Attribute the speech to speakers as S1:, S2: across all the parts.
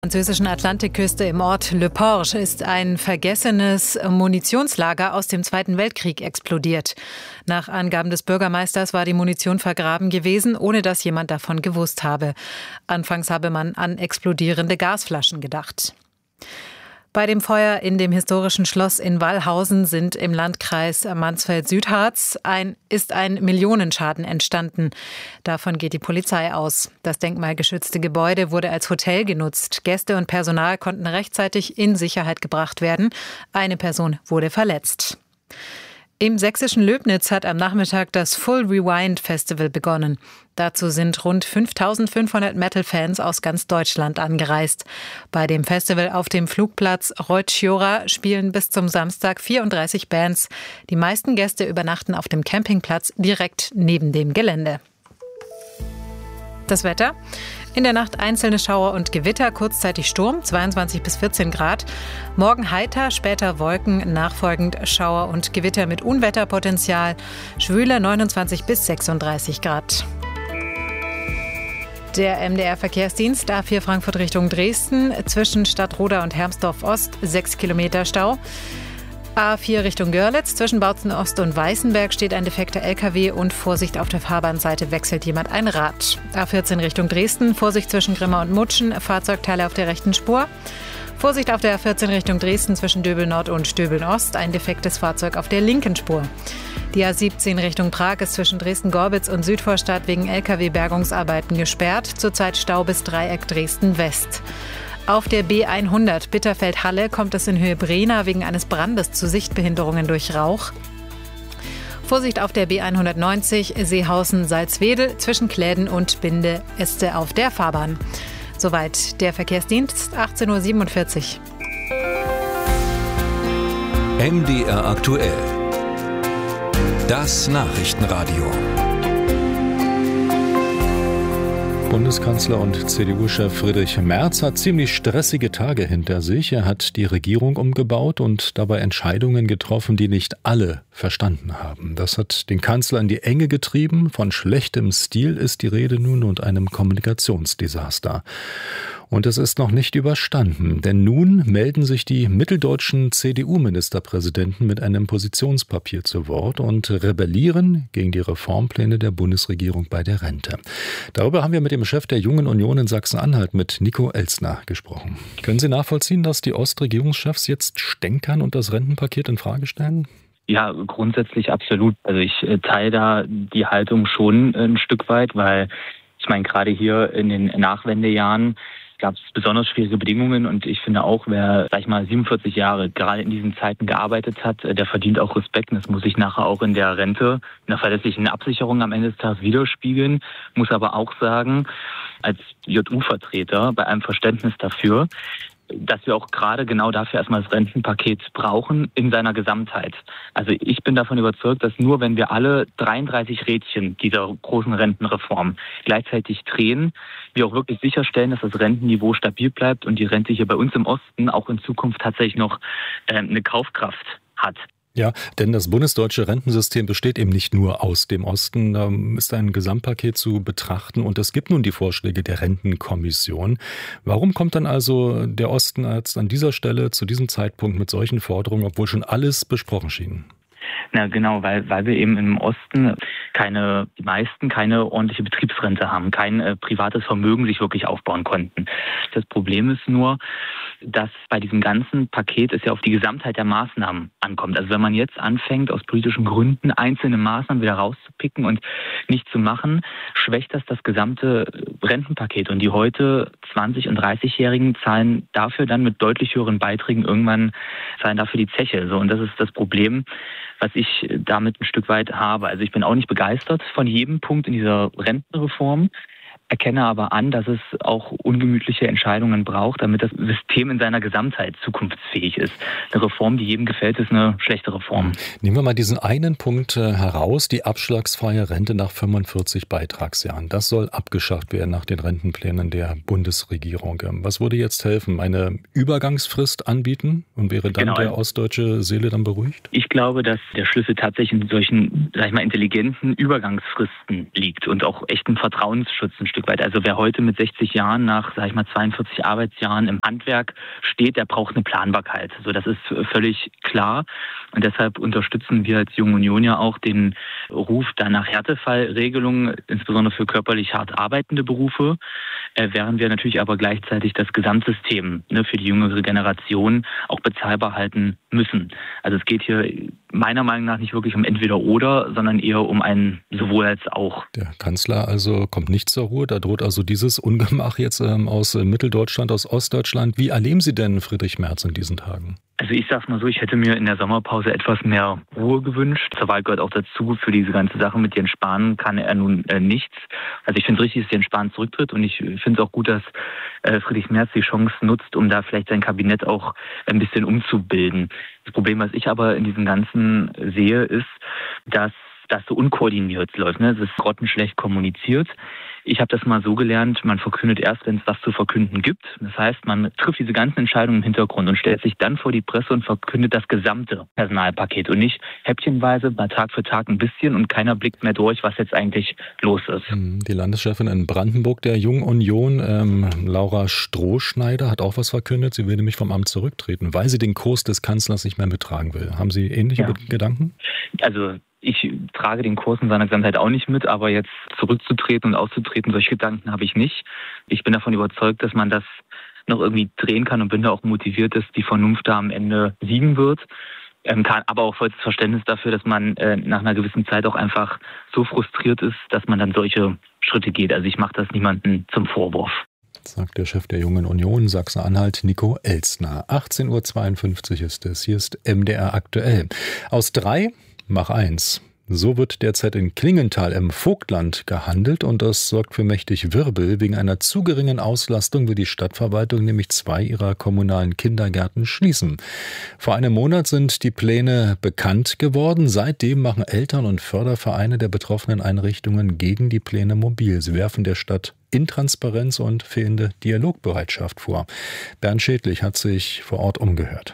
S1: Französischen Atlantikküste im Ort Le Porge ist ein vergessenes Munitionslager aus dem Zweiten Weltkrieg explodiert. Nach Angaben des Bürgermeisters war die Munition vergraben gewesen, ohne dass jemand davon gewusst habe. Anfangs habe man an explodierende Gasflaschen gedacht. Bei dem Feuer in dem historischen Schloss in Wallhausen sind im Landkreis Mansfeld-Südharz ist ein Millionenschaden entstanden. Davon geht die Polizei aus. Das denkmalgeschützte Gebäude wurde als Hotel genutzt. Gäste und Personal konnten rechtzeitig in Sicherheit gebracht werden. Eine Person wurde verletzt. Im sächsischen Löbnitz hat am Nachmittag das Full Rewind Festival begonnen. Dazu sind rund 5.500 Metal-Fans aus ganz Deutschland angereist. Bei dem Festival auf dem Flugplatz Roitzschjora spielen bis zum Samstag 34 Bands. Die meisten Gäste übernachten auf dem Campingplatz direkt neben dem Gelände. Das Wetter. In der Nacht einzelne Schauer und Gewitter, kurzzeitig Sturm, 22 bis 14 Grad. Morgen heiter, später Wolken, nachfolgend Schauer und Gewitter mit Unwetterpotenzial. Schwüle 29 bis 36 Grad. Der MDR-Verkehrsdienst A4 Frankfurt Richtung Dresden, zwischen Stadtroda und Hermsdorf Ost 6 Kilometer Stau. A4 Richtung Görlitz, zwischen Bautzen Ost und Weißenberg steht ein defekter LKW und Vorsicht, auf der Fahrbahnseite wechselt jemand ein Rad. A14 Richtung Dresden, Vorsicht zwischen Grimma und Mutschen, Fahrzeugteile auf der rechten Spur. Vorsicht auf der A14 Richtung Dresden zwischen Döbeln Nord und Döbeln Ost, ein defektes Fahrzeug auf der linken Spur. Die A17 Richtung Prag ist zwischen Dresden-Gorbitz und Südvorstadt wegen LKW-Bergungsarbeiten gesperrt, zurzeit Stau bis Dreieck Dresden-West. Auf der B100 Bitterfeld-Halle kommt es in Höhe Brehna wegen eines Brandes zu Sichtbehinderungen durch Rauch. Vorsicht auf der B190 Seehausen-Salzwedel zwischen Kläden und Binde-Este auf der Fahrbahn. Soweit der Verkehrsdienst, 18.47
S2: Uhr. MDR aktuell. Das Nachrichtenradio.
S3: Bundeskanzler und CDU-Chef Friedrich Merz hat ziemlich stressige Tage hinter sich. Er hat die Regierung umgebaut und dabei Entscheidungen getroffen, die nicht alle verstanden haben. Das hat den Kanzler in die Enge getrieben. Von schlechtem Stil ist die Rede nun und einem Kommunikationsdesaster. Und es ist noch nicht überstanden, denn nun melden sich die mitteldeutschen CDU-Ministerpräsidenten mit einem Positionspapier zu Wort und rebellieren gegen die Reformpläne der Bundesregierung bei der Rente. Darüber haben wir mit dem Chef der Jungen Union in Sachsen-Anhalt, mit Nico Elstner, gesprochen. Können Sie nachvollziehen, dass die Ostregierungschefs jetzt stänkern und das Rentenpaket in Frage stellen?
S4: Ja, grundsätzlich absolut. Also ich teile da die Haltung schon ein Stück weit, weil ich meine, gerade hier in den Nachwendejahren gab es besonders schwierige Bedingungen und ich finde auch, wer, 47 Jahre gerade in diesen Zeiten gearbeitet hat, der verdient auch Respekt. Und das muss sich nachher auch in der Rente, in der verlässlichen Absicherung am Ende des Tages widerspiegeln. Muss aber auch sagen, als JU-Vertreter bei einem Verständnis dafür, dass wir auch gerade genau dafür erstmal das Rentenpaket brauchen in seiner Gesamtheit. Also ich bin davon überzeugt, dass nur wenn wir alle 33 Rädchen dieser großen Rentenreform gleichzeitig drehen, wir auch wirklich sicherstellen, dass das Rentenniveau stabil bleibt und die Rente hier bei uns im Osten auch in Zukunft tatsächlich noch eine Kaufkraft hat.
S3: Ja, denn das bundesdeutsche Rentensystem besteht eben nicht nur aus dem Osten. Da ist ein Gesamtpaket zu betrachten und es gibt nun die Vorschläge der Rentenkommission. Warum kommt dann also der Osten jetzt an dieser Stelle zu diesem Zeitpunkt mit solchen Forderungen, obwohl schon alles besprochen schien?
S4: Na genau, weil wir eben im Osten die meisten keine ordentliche Betriebsrente haben, kein privates Vermögen sich wirklich aufbauen konnten. Das Problem ist nur, dass bei diesem ganzen Paket es ja auf die Gesamtheit der Maßnahmen ankommt. Also wenn man jetzt anfängt, aus politischen Gründen einzelne Maßnahmen wieder rauszupicken und nicht zu machen, schwächt das gesamte Rentenpaket. Und die heute 20- und 30-Jährigen zahlen dafür dann mit deutlich höheren Beiträgen irgendwann die Zeche. So, und das ist das Problem, was ich damit ein Stück weit habe. Also ich bin auch nicht begeistert von jedem Punkt in dieser Rentenreform, erkenne aber an, dass es auch ungemütliche Entscheidungen braucht, damit das System in seiner Gesamtheit zukunftsfähig ist. Eine Reform, die jedem gefällt, ist eine schlechte Reform.
S3: Nehmen wir mal diesen einen Punkt heraus, die abschlagsfreie Rente nach 45 Beitragsjahren. Das soll abgeschafft werden nach den Rentenplänen der Bundesregierung. Was würde jetzt helfen? Eine Übergangsfrist anbieten und wäre dann der ostdeutsche Seele dann beruhigt?
S4: Ich glaube, dass der Schlüssel tatsächlich in solchen, sag ich mal, intelligenten Übergangsfristen liegt und auch echten Vertrauensschutz ein Stück weit. Also wer heute mit 60 Jahren nach, sag ich mal, 42 Arbeitsjahren im Handwerk steht, der braucht eine Planbarkeit. So, das ist völlig klar. Und deshalb unterstützen wir als Junge Union ja auch den Ruf da nach Härtefallregelungen, insbesondere für körperlich hart arbeitende Berufe, während wir natürlich aber gleichzeitig das Gesamtsystem für die jüngere Generation auch bezahlbar halten müssen. Also es geht hier meiner Meinung nach nicht wirklich um Entweder-Oder, sondern eher um ein Sowohl als auch.
S3: Der Kanzler also kommt nicht zur Ruhe, da droht also dieses Ungemach jetzt aus Mitteldeutschland, aus Ostdeutschland. Wie erleben Sie denn Friedrich Merz in diesen Tagen?
S4: Also ich sag's mal so, ich hätte mir in der Sommerpause etwas mehr Ruhe gewünscht. Zur Wahl gehört auch dazu, für diese ganze Sache mit Jens Spahn kann er nun nichts. Also ich finde richtig, dass Jens Spahn zurücktritt und ich finde es auch gut, dass Friedrich Merz die Chance nutzt, um da vielleicht sein Kabinett auch ein bisschen umzubilden. Das Problem, was ich aber in diesem Ganzen sehe, ist, dass das so unkoordiniert läuft. Es ist grottenschlecht kommuniziert. Ich habe das mal so gelernt, man verkündet erst, wenn es was zu verkünden gibt. Das heißt, man trifft diese ganzen Entscheidungen im Hintergrund und stellt sich dann vor die Presse und verkündet das gesamte Personalpaket und nicht häppchenweise, mal Tag für Tag ein bisschen und keiner blickt mehr durch, was jetzt eigentlich los ist.
S3: Die Landeschefin in Brandenburg der Jungen Union, Laura Strohschneider, hat auch was verkündet. Sie will nämlich vom Amt zurücktreten, weil sie den Kurs des Kanzlers nicht mehr mittragen will. Haben Sie ähnliche Gedanken?
S4: Also ich trage den Kurs in seiner Gesamtheit auch nicht mit, aber jetzt zurückzutreten und auszutreten, solche Gedanken habe ich nicht. Ich bin davon überzeugt, dass man das noch irgendwie drehen kann und bin da auch motiviert, dass die Vernunft da am Ende siegen wird. Kann aber auch vollstes Verständnis dafür, dass man nach einer gewissen Zeit auch einfach so frustriert ist, dass man dann solche Schritte geht. Also ich mache das niemandem zum Vorwurf.
S3: Sagt der Chef der Jungen Union, Sachsen-Anhalt, Nico Elstner. 18.52 Uhr ist es. Hier ist MDR aktuell. Aus 3 mach 1. So wird derzeit in Klingenthal im Vogtland gehandelt und das sorgt für mächtig Wirbel. Wegen einer zu geringen Auslastung will die Stadtverwaltung nämlich 2 ihrer kommunalen Kindergärten schließen. Vor einem Monat sind die Pläne bekannt geworden. Seitdem machen Eltern und Fördervereine der betroffenen Einrichtungen gegen die Pläne mobil. Sie werfen der Stadt Intransparenz und fehlende Dialogbereitschaft vor. Bernd Schädlich hat sich vor Ort umgehört.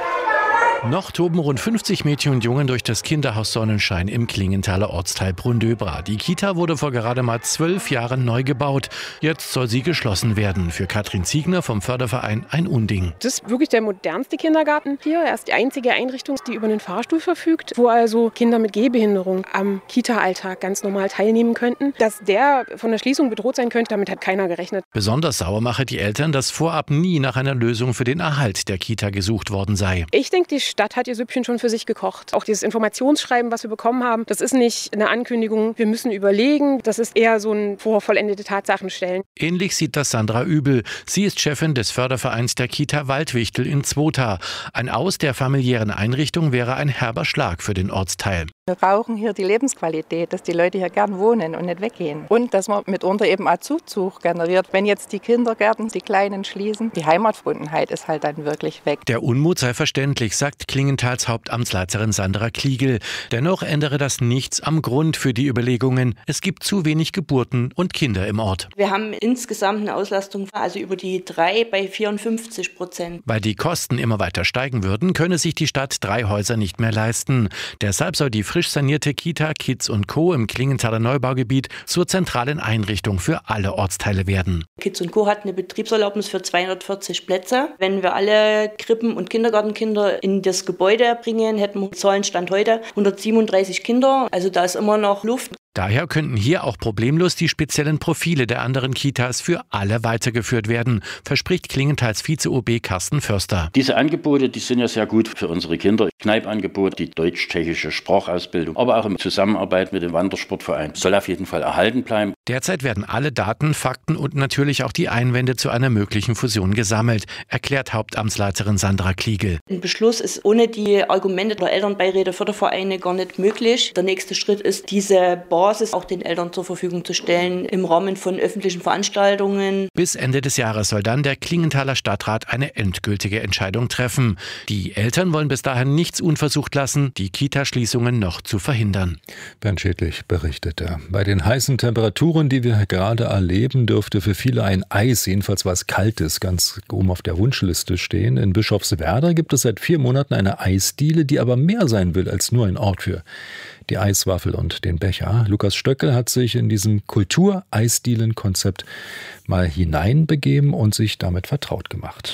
S5: Noch toben rund 50 Mädchen und Jungen durch das Kinderhaus Sonnenschein im Klingenthaler Ortsteil Brunndöbra. Die Kita wurde vor gerade mal 12 Jahren neu gebaut. Jetzt soll sie geschlossen werden. Für Katrin Ziegner vom Förderverein ein Unding.
S6: Das ist wirklich der modernste Kindergarten hier. Er ist die einzige Einrichtung, die über einen Fahrstuhl verfügt, wo also Kinder mit Gehbehinderung am Kita-Alltag ganz normal teilnehmen könnten. Dass der von der Schließung bedroht sein könnte, damit hat keiner gerechnet.
S5: Besonders sauer mache die Eltern, dass vorab nie nach einer Lösung für den Erhalt der Kita gesucht worden sei.
S6: Ich denke, die Stadt hat ihr Süppchen schon für sich gekocht. Auch dieses Informationsschreiben, was wir bekommen haben, das ist nicht eine Ankündigung, wir müssen überlegen. Das ist eher so ein vor vollendete Tatsachen stellen.
S5: Ähnlich sieht das Sandra Übel. Sie ist Chefin des Fördervereins der Kita Waldwichtel in Zwota. Ein Aus der familiären Einrichtung wäre ein herber Schlag für den Ortsteil.
S7: Wir brauchen hier die Lebensqualität, dass die Leute hier gern wohnen und nicht weggehen. Und dass man mitunter eben auch Zuzug generiert. Wenn jetzt die Kindergärten, die Kleinen schließen, die Heimatverbundenheit ist halt dann wirklich weg.
S5: Der Unmut sei verständlich, sagt Klingenthals Hauptamtsleiterin Sandra Kliegel. Dennoch ändere das nichts am Grund für die Überlegungen. Es gibt zu wenig Geburten und Kinder im Ort.
S8: Wir haben insgesamt eine Auslastung, also über die 3 bei 54%.
S5: Weil die Kosten immer weiter steigen würden, könne sich die Stadt 3 Häuser nicht mehr leisten. Deshalb soll die frisch sanierte Kita Kids & Co. im Klingenthaler Neubaugebiet zur zentralen Einrichtung für alle Ortsteile werden.
S8: Kids & Co. hat eine Betriebserlaubnis für 240 Plätze. Wenn wir alle Krippen- und Kindergartenkinder in das Gebäude bringen, hätten wir Zahlenstand heute 137 Kinder. Also da ist immer noch Luft.
S5: Daher könnten hier auch problemlos die speziellen Profile der anderen Kitas für alle weitergeführt werden, verspricht Klingenthals Vize-OB Carsten Förster.
S9: Diese Angebote, die sind ja sehr gut für unsere Kinder. Kneipangebot, die deutsch-tschechische Sprachausbildung, aber auch in Zusammenarbeit mit dem Wandersportverein soll auf jeden Fall erhalten bleiben.
S5: Derzeit werden alle Daten, Fakten und natürlich auch die Einwände zu einer möglichen Fusion gesammelt, erklärt Hauptamtsleiterin Sandra Kliegel.
S8: Ein Beschluss ist ohne die Argumente der Elternbeiräte, Fördervereine gar nicht möglich. Der nächste Schritt ist, diese Basis auch den Eltern zur Verfügung zu stellen im Rahmen von öffentlichen Veranstaltungen.
S5: Bis Ende des Jahres soll dann der Klingenthaler Stadtrat eine endgültige Entscheidung treffen. Die Eltern wollen bis dahin nichts unversucht lassen, die Kita-Schließungen noch zu verhindern.
S3: Bernd Schädlich berichtete. Bei den heißen Temperaturen Temperaturen, die wir gerade erleben, dürfte für viele ein Eis, jedenfalls was Kaltes, ganz oben auf der Wunschliste stehen. In Bischofswerda gibt es seit 4 Monaten eine Eisdiele, die aber mehr sein will als nur ein Ort für die Eiswaffel und den Becher. Lukas Stöckel hat sich in diesem Kultur-Eisdielen-Konzept mal hineinbegeben und sich damit vertraut gemacht.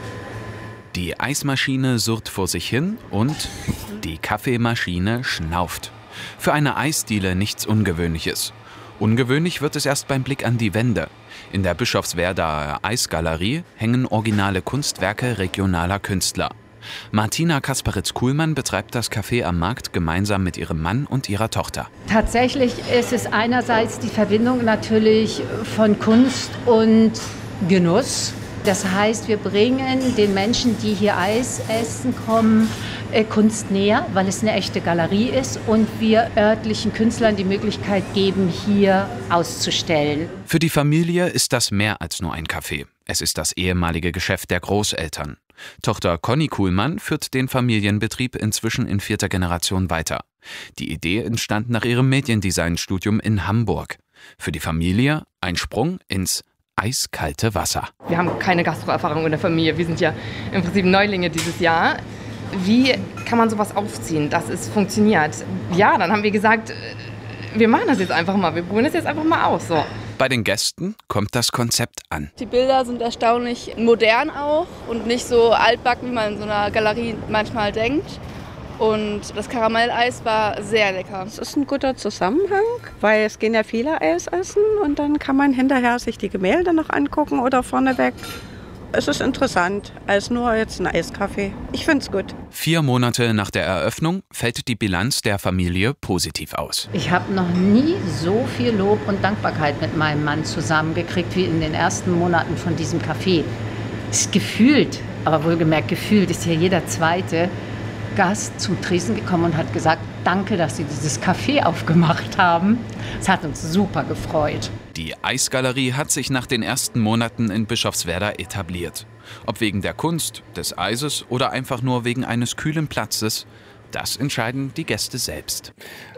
S10: Die Eismaschine surrt vor sich hin und die Kaffeemaschine schnauft. Für eine Eisdiele nichts Ungewöhnliches. Ungewöhnlich wird es erst beim Blick an die Wände. In der Bischofswerdaer Eisgalerie hängen originale Kunstwerke regionaler Künstler. Martina Kasparitz-Kuhlmann betreibt das Café am Markt gemeinsam mit ihrem Mann und ihrer Tochter.
S11: Tatsächlich ist es einerseits die Verbindung natürlich von Kunst und Genuss. Das heißt, wir bringen den Menschen, die hier Eis essen kommen, Kunst näher, weil es eine echte Galerie ist und wir örtlichen Künstlern die Möglichkeit geben, hier auszustellen.
S10: Für die Familie ist das mehr als nur ein Café. Es ist das ehemalige Geschäft der Großeltern. Tochter Conny Kuhlmann führt den Familienbetrieb inzwischen in 4. Generation weiter. Die Idee entstand nach ihrem Mediendesign-Studium in Hamburg. Für die Familie ein Sprung ins eiskalte Wasser.
S12: Wir haben keine Gastroerfahrung in der Familie. Wir sind ja im Prinzip Neulinge dieses Jahr. Wie kann man sowas aufziehen, dass es funktioniert? Ja, dann haben wir gesagt, wir machen das jetzt einfach mal. Wir probieren das jetzt einfach mal aus. So.
S10: Bei den Gästen kommt das Konzept an.
S13: Die Bilder sind erstaunlich modern auch und nicht so altbacken, wie man in so einer Galerie manchmal denkt. Und das Karamelleis war sehr lecker.
S14: Es ist ein guter Zusammenhang, weil es gehen ja viele Eis essen und dann kann man hinterher sich die Gemälde noch angucken oder vorneweg. Es ist interessant, als nur jetzt ein Eiskaffee. Ich finde es gut.
S10: 4 Monate nach der Eröffnung fällt die Bilanz der Familie positiv aus.
S11: Ich habe noch nie so viel Lob und Dankbarkeit mit meinem Mann zusammengekriegt wie in den ersten Monaten von diesem Café. Es ist gefühlt, aber wohlgemerkt gefühlt, ist hier jeder zweite Gast zum Tresen gekommen und hat gesagt, danke, dass Sie dieses Café aufgemacht haben. Es hat uns super gefreut.
S10: Die Eisgalerie hat sich nach den ersten Monaten in Bischofswerda etabliert. Ob wegen der Kunst, des Eises oder einfach nur wegen eines kühlen Platzes, das entscheiden die Gäste selbst.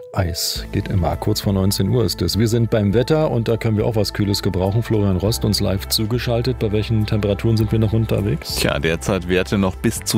S3: Eis geht immer. Kurz vor 19 Uhr ist es. Wir sind beim Wetter und da können wir auch was Kühles gebrauchen. Florian Rost uns live zugeschaltet. Bei welchen Temperaturen sind wir noch unterwegs?
S15: Tja, derzeit Werte noch bis zu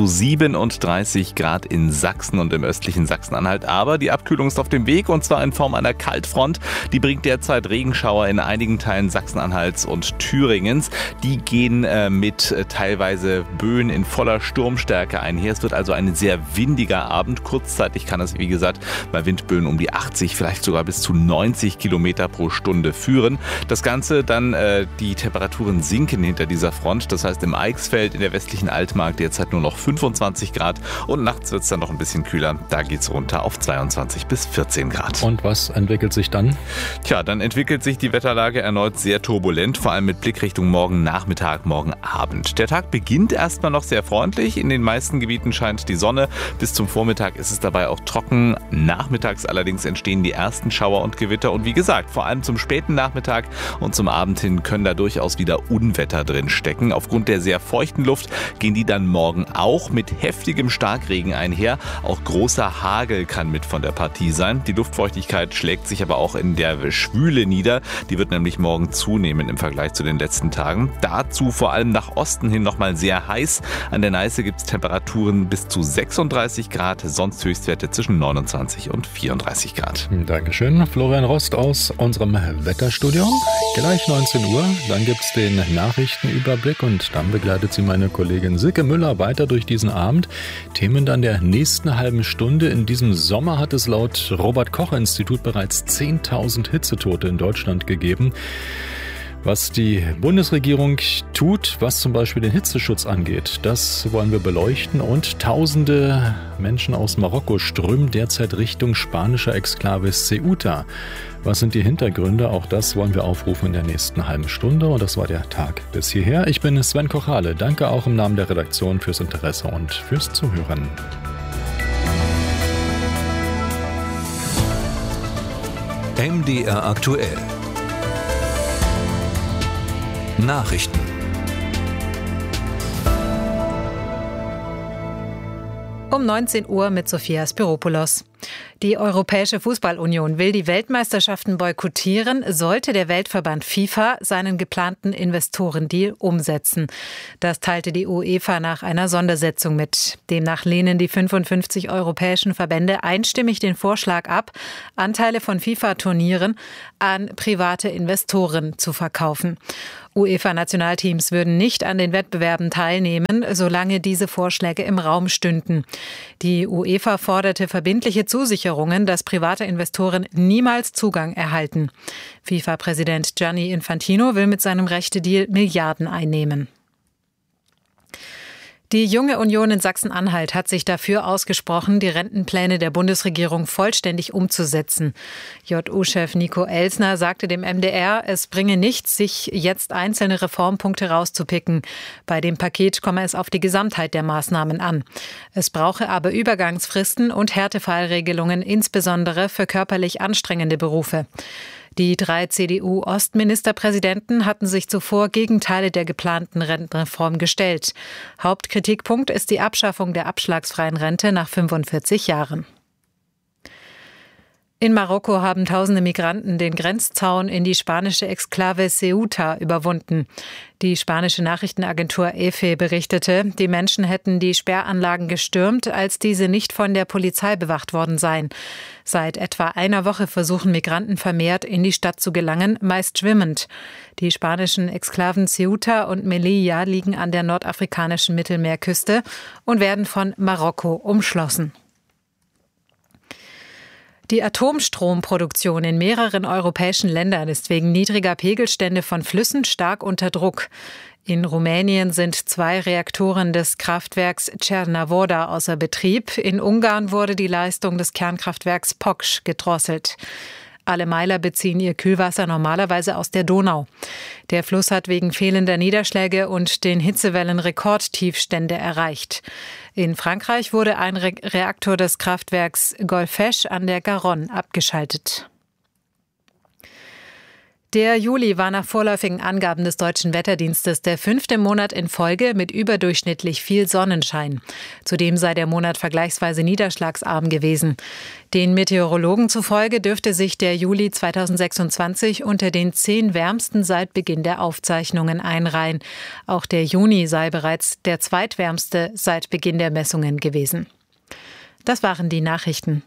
S15: 37 Grad in Sachsen und im östlichen Sachsen-Anhalt. Aber die Abkühlung ist auf dem Weg und zwar in Form einer Kaltfront. Die bringt derzeit Regenschauer in einigen Teilen Sachsen-Anhalts und Thüringens. Die gehen mit teilweise Böen in voller Sturmstärke einher. Es wird also ein sehr windiger Abend. Kurzzeitig kann es, wie gesagt, bei Windböen um die 80, vielleicht sogar bis zu 90 Kilometer pro Stunde führen. Das Ganze dann, die Temperaturen sinken hinter dieser Front. Das heißt, im Eichsfeld in der westlichen Altmark derzeit nur noch 25 Grad und nachts wird es dann noch ein bisschen kühler. Da geht es runter auf 22 bis 14 Grad.
S3: Und was entwickelt sich dann?
S15: Tja, dann entwickelt sich die Wetterlage erneut sehr turbulent, vor allem mit Blick Richtung morgen Nachmittag, morgen Abend. Der Tag beginnt erstmal noch sehr freundlich. In den meisten Gebieten scheint die Sonne. Bis zum Vormittag ist es dabei auch trocken. Nachmittags allerdings entstehen die ersten Schauer und Gewitter und wie gesagt, vor allem zum späten Nachmittag und zum Abend hin können da durchaus wieder Unwetter drin stecken. Aufgrund der sehr feuchten Luft gehen die dann morgen auch mit heftigem Starkregen einher. Auch großer Hagel kann mit von der Partie sein. Die Luftfeuchtigkeit schlägt sich aber auch in der Schwüle nieder. Die wird nämlich morgen zunehmen im Vergleich zu den letzten Tagen. Dazu vor allem nach Osten hin nochmal sehr heiß. An der Neiße gibt es Temperaturen bis zu 36 Grad, sonst Höchstwerte zwischen 29 und 34 Grad.
S3: Dankeschön. Florian Rost aus unserem Wetterstudio. Gleich 19 Uhr, dann gibt es den Nachrichtenüberblick und dann begleitet sie meine Kollegin Silke Müller weiter durch diesen Abend. Themen dann der nächsten halben Stunde. In diesem Sommer hat es laut Robert-Koch-Institut bereits 10.000 Hitzetote in Deutschland gegeben. Was die Bundesregierung tut, was zum Beispiel den Hitzeschutz angeht, das wollen wir beleuchten. Und tausende Menschen aus Marokko strömen derzeit Richtung spanischer Exklave Ceuta. Was sind die Hintergründe? Auch das wollen wir aufrufen in der nächsten halben Stunde. Und das war der Tag bis hierher. Ich bin Sven Kochale. Danke auch im Namen der Redaktion fürs Interesse und fürs Zuhören.
S2: MDR aktuell. Nachrichten.
S1: Um 19 Uhr mit Sophia Spiropoulos. Die Europäische Fußballunion will die Weltmeisterschaften boykottieren, sollte der Weltverband FIFA seinen geplanten Investorendeal umsetzen. Das teilte die UEFA nach einer Sondersitzung mit. Demnach lehnen die 55 europäischen Verbände einstimmig den Vorschlag ab, Anteile von FIFA-Turnieren an private Investoren zu verkaufen. UEFA-Nationalteams würden nicht an den Wettbewerben teilnehmen, solange diese Vorschläge im Raum stünden. Die UEFA forderte verbindliche Zusicherungen, dass private Investoren niemals Zugang erhalten. FIFA-Präsident Gianni Infantino will mit seinem Rechtedeal Milliarden einnehmen. Die Junge Union in Sachsen-Anhalt hat sich dafür ausgesprochen, die Rentenpläne der Bundesregierung vollständig umzusetzen. JU-Chef Nico Elsner sagte dem MDR, es bringe nichts, sich jetzt einzelne Reformpunkte rauszupicken. Bei dem Paket komme es auf die Gesamtheit der Maßnahmen an. Es brauche aber Übergangsfristen und Härtefallregelungen, insbesondere für körperlich anstrengende Berufe. Die 3 CDU-Ostministerpräsidenten hatten sich zuvor gegen Teile der geplanten Rentenreform gestellt. Hauptkritikpunkt ist die Abschaffung der abschlagsfreien Rente nach 45 Jahren. In Marokko haben tausende Migranten den Grenzzaun in die spanische Exklave Ceuta überwunden. Die spanische Nachrichtenagentur EFE berichtete, die Menschen hätten die Sperranlagen gestürmt, als diese nicht von der Polizei bewacht worden seien. Seit etwa einer Woche versuchen Migranten vermehrt, in die Stadt zu gelangen, meist schwimmend. Die spanischen Exklaven Ceuta und Melilla liegen an der nordafrikanischen Mittelmeerküste und werden von Marokko umschlossen. Die Atomstromproduktion in mehreren europäischen Ländern ist wegen niedriger Pegelstände von Flüssen stark unter Druck. In Rumänien sind 2 Reaktoren des Kraftwerks Cernavoda außer Betrieb. In Ungarn wurde die Leistung des Kernkraftwerks Pocz gedrosselt. Alle Meiler beziehen ihr Kühlwasser normalerweise aus der Donau. Der Fluss hat wegen fehlender Niederschläge und den Hitzewellen Rekordtiefstände erreicht. In Frankreich wurde ein Reaktor des Kraftwerks Golfech an der Garonne abgeschaltet. Der Juli war nach vorläufigen Angaben des Deutschen Wetterdienstes der 5. Monat in Folge mit überdurchschnittlich viel Sonnenschein. Zudem sei der Monat vergleichsweise niederschlagsarm gewesen. Den Meteorologen zufolge dürfte sich der Juli 2026 unter den 10 wärmsten seit Beginn der Aufzeichnungen einreihen. Auch der Juni sei bereits der zweitwärmste seit Beginn der Messungen gewesen. Das waren die Nachrichten.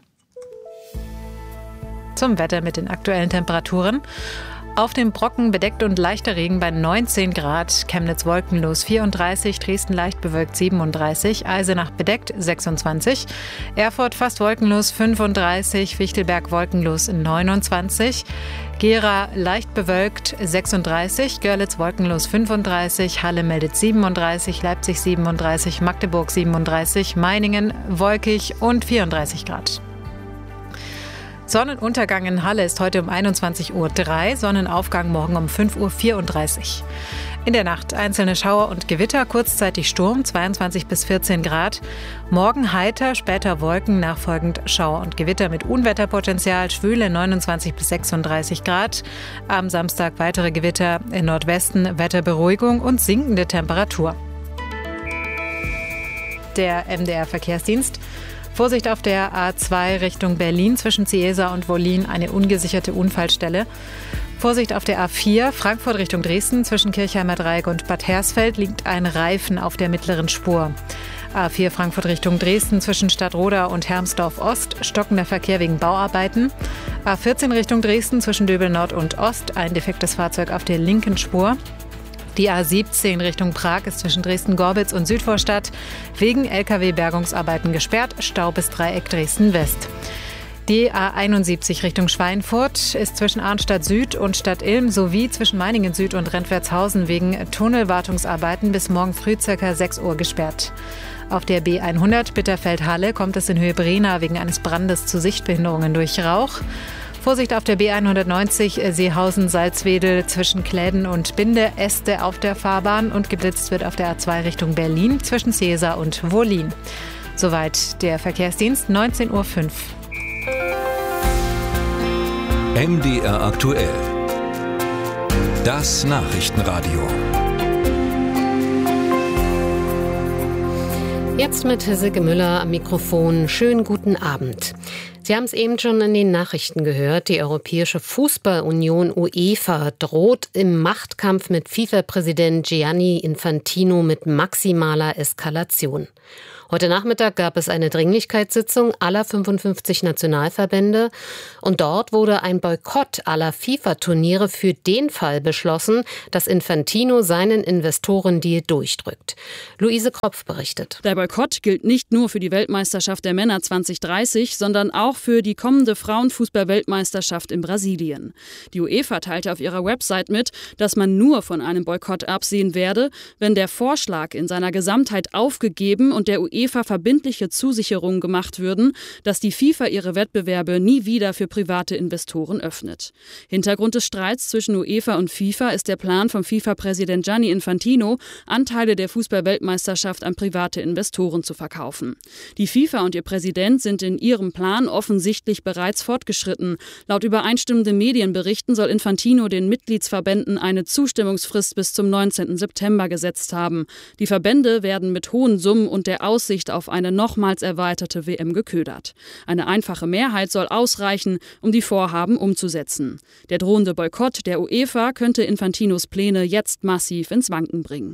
S1: Zum Wetter mit den aktuellen Temperaturen. Auf dem Brocken bedeckt und leichter Regen bei 19 Grad, Chemnitz wolkenlos 34, Dresden leicht bewölkt 37, Eisenach bedeckt 26, Erfurt fast wolkenlos 35, Fichtelberg wolkenlos 29, Gera leicht bewölkt 36, Görlitz wolkenlos 35, Halle meldet 37, Leipzig 37, Magdeburg 37, Meiningen wolkig und 34 Grad. Sonnenuntergang in Halle ist heute um 21:03 Uhr, Sonnenaufgang morgen um 5:34 Uhr. In der Nacht einzelne Schauer und Gewitter, kurzzeitig Sturm, 22 bis 14 Grad. Morgen heiter, später Wolken, nachfolgend Schauer und Gewitter mit Unwetterpotenzial, Schwüle 29 bis 36 Grad. Am Samstag weitere Gewitter, im Nordwesten Wetterberuhigung und sinkende Temperatur. Der MDR-Verkehrsdienst. Vorsicht auf der A2 Richtung Berlin zwischen Ciesa und Wollin, eine ungesicherte Unfallstelle. Vorsicht auf der A4 Frankfurt Richtung Dresden zwischen Kirchheimer Dreieck und Bad Hersfeld liegt ein Reifen auf der mittleren Spur. A4 Frankfurt Richtung Dresden zwischen Stadtroda und Hermsdorf Ost, stockender Verkehr wegen Bauarbeiten. A14 Richtung Dresden zwischen Döbel Nord und Ost, ein defektes Fahrzeug auf der linken Spur. Die A17 Richtung Prag ist zwischen Dresden-Gorbitz und Südvorstadt wegen Lkw-Bergungsarbeiten gesperrt, Stau bis Dreieck Dresden-West. Die A71 Richtung Schweinfurt ist zwischen Arnstadt Süd und Stadt Ilm sowie zwischen Meiningen Süd und Rentwertshausen wegen Tunnelwartungsarbeiten bis morgen früh ca. 6 Uhr gesperrt. Auf der B100 Bitterfeld-Halle kommt es in Höhe Brena wegen eines Brandes zu Sichtbehinderungen durch Rauch. Vorsicht auf der B190 Seehausen-Salzwedel zwischen Kläden und Binde, Äste auf der Fahrbahn und geblitzt wird auf der A2 Richtung Berlin zwischen Ciesa und Wollin. Soweit der Verkehrsdienst, 19:05 Uhr.
S2: MDR aktuell. Das Nachrichtenradio.
S16: Jetzt mit Silke Müller am Mikrofon. Schönen guten Abend. Sie haben es eben schon in den Nachrichten gehört. Die Europäische Fußballunion UEFA droht im Machtkampf mit FIFA-Präsident Gianni Infantino mit maximaler Eskalation. Heute Nachmittag gab es eine Dringlichkeitssitzung aller 55 Nationalverbände und dort wurde ein Boykott aller FIFA-Turniere für den Fall beschlossen, dass Infantino seinen Investorendeal durchdrückt. Luise Kropf berichtet.
S17: Der Boykott gilt nicht nur für die Weltmeisterschaft der Männer 2030, sondern auch für die kommende Frauenfußball-Weltmeisterschaft in Brasilien. Die UEFA teilte auf ihrer Website mit, dass man nur von einem Boykott absehen werde, wenn der Vorschlag in seiner Gesamtheit aufgegeben und der UEFA verbindliche Zusicherungen gemacht würden, dass die FIFA ihre Wettbewerbe nie wieder für private Investoren öffnet. Hintergrund des Streits zwischen UEFA und FIFA ist der Plan von FIFA-Präsident Gianni Infantino, Anteile der Fußball-Weltmeisterschaft an private Investoren zu verkaufen. Die FIFA und ihr Präsident sind in ihrem Plan offensichtlich bereits fortgeschritten. Laut übereinstimmenden Medienberichten soll Infantino den Mitgliedsverbänden eine Zustimmungsfrist bis zum 19. September gesetzt haben. Die Verbände werden mit hohen Summen und der Aussicht auf eine nochmals erweiterte WM geködert. Eine einfache Mehrheit soll ausreichen, um die Vorhaben umzusetzen. Der drohende Boykott der UEFA könnte Infantinos Pläne jetzt massiv ins Wanken bringen.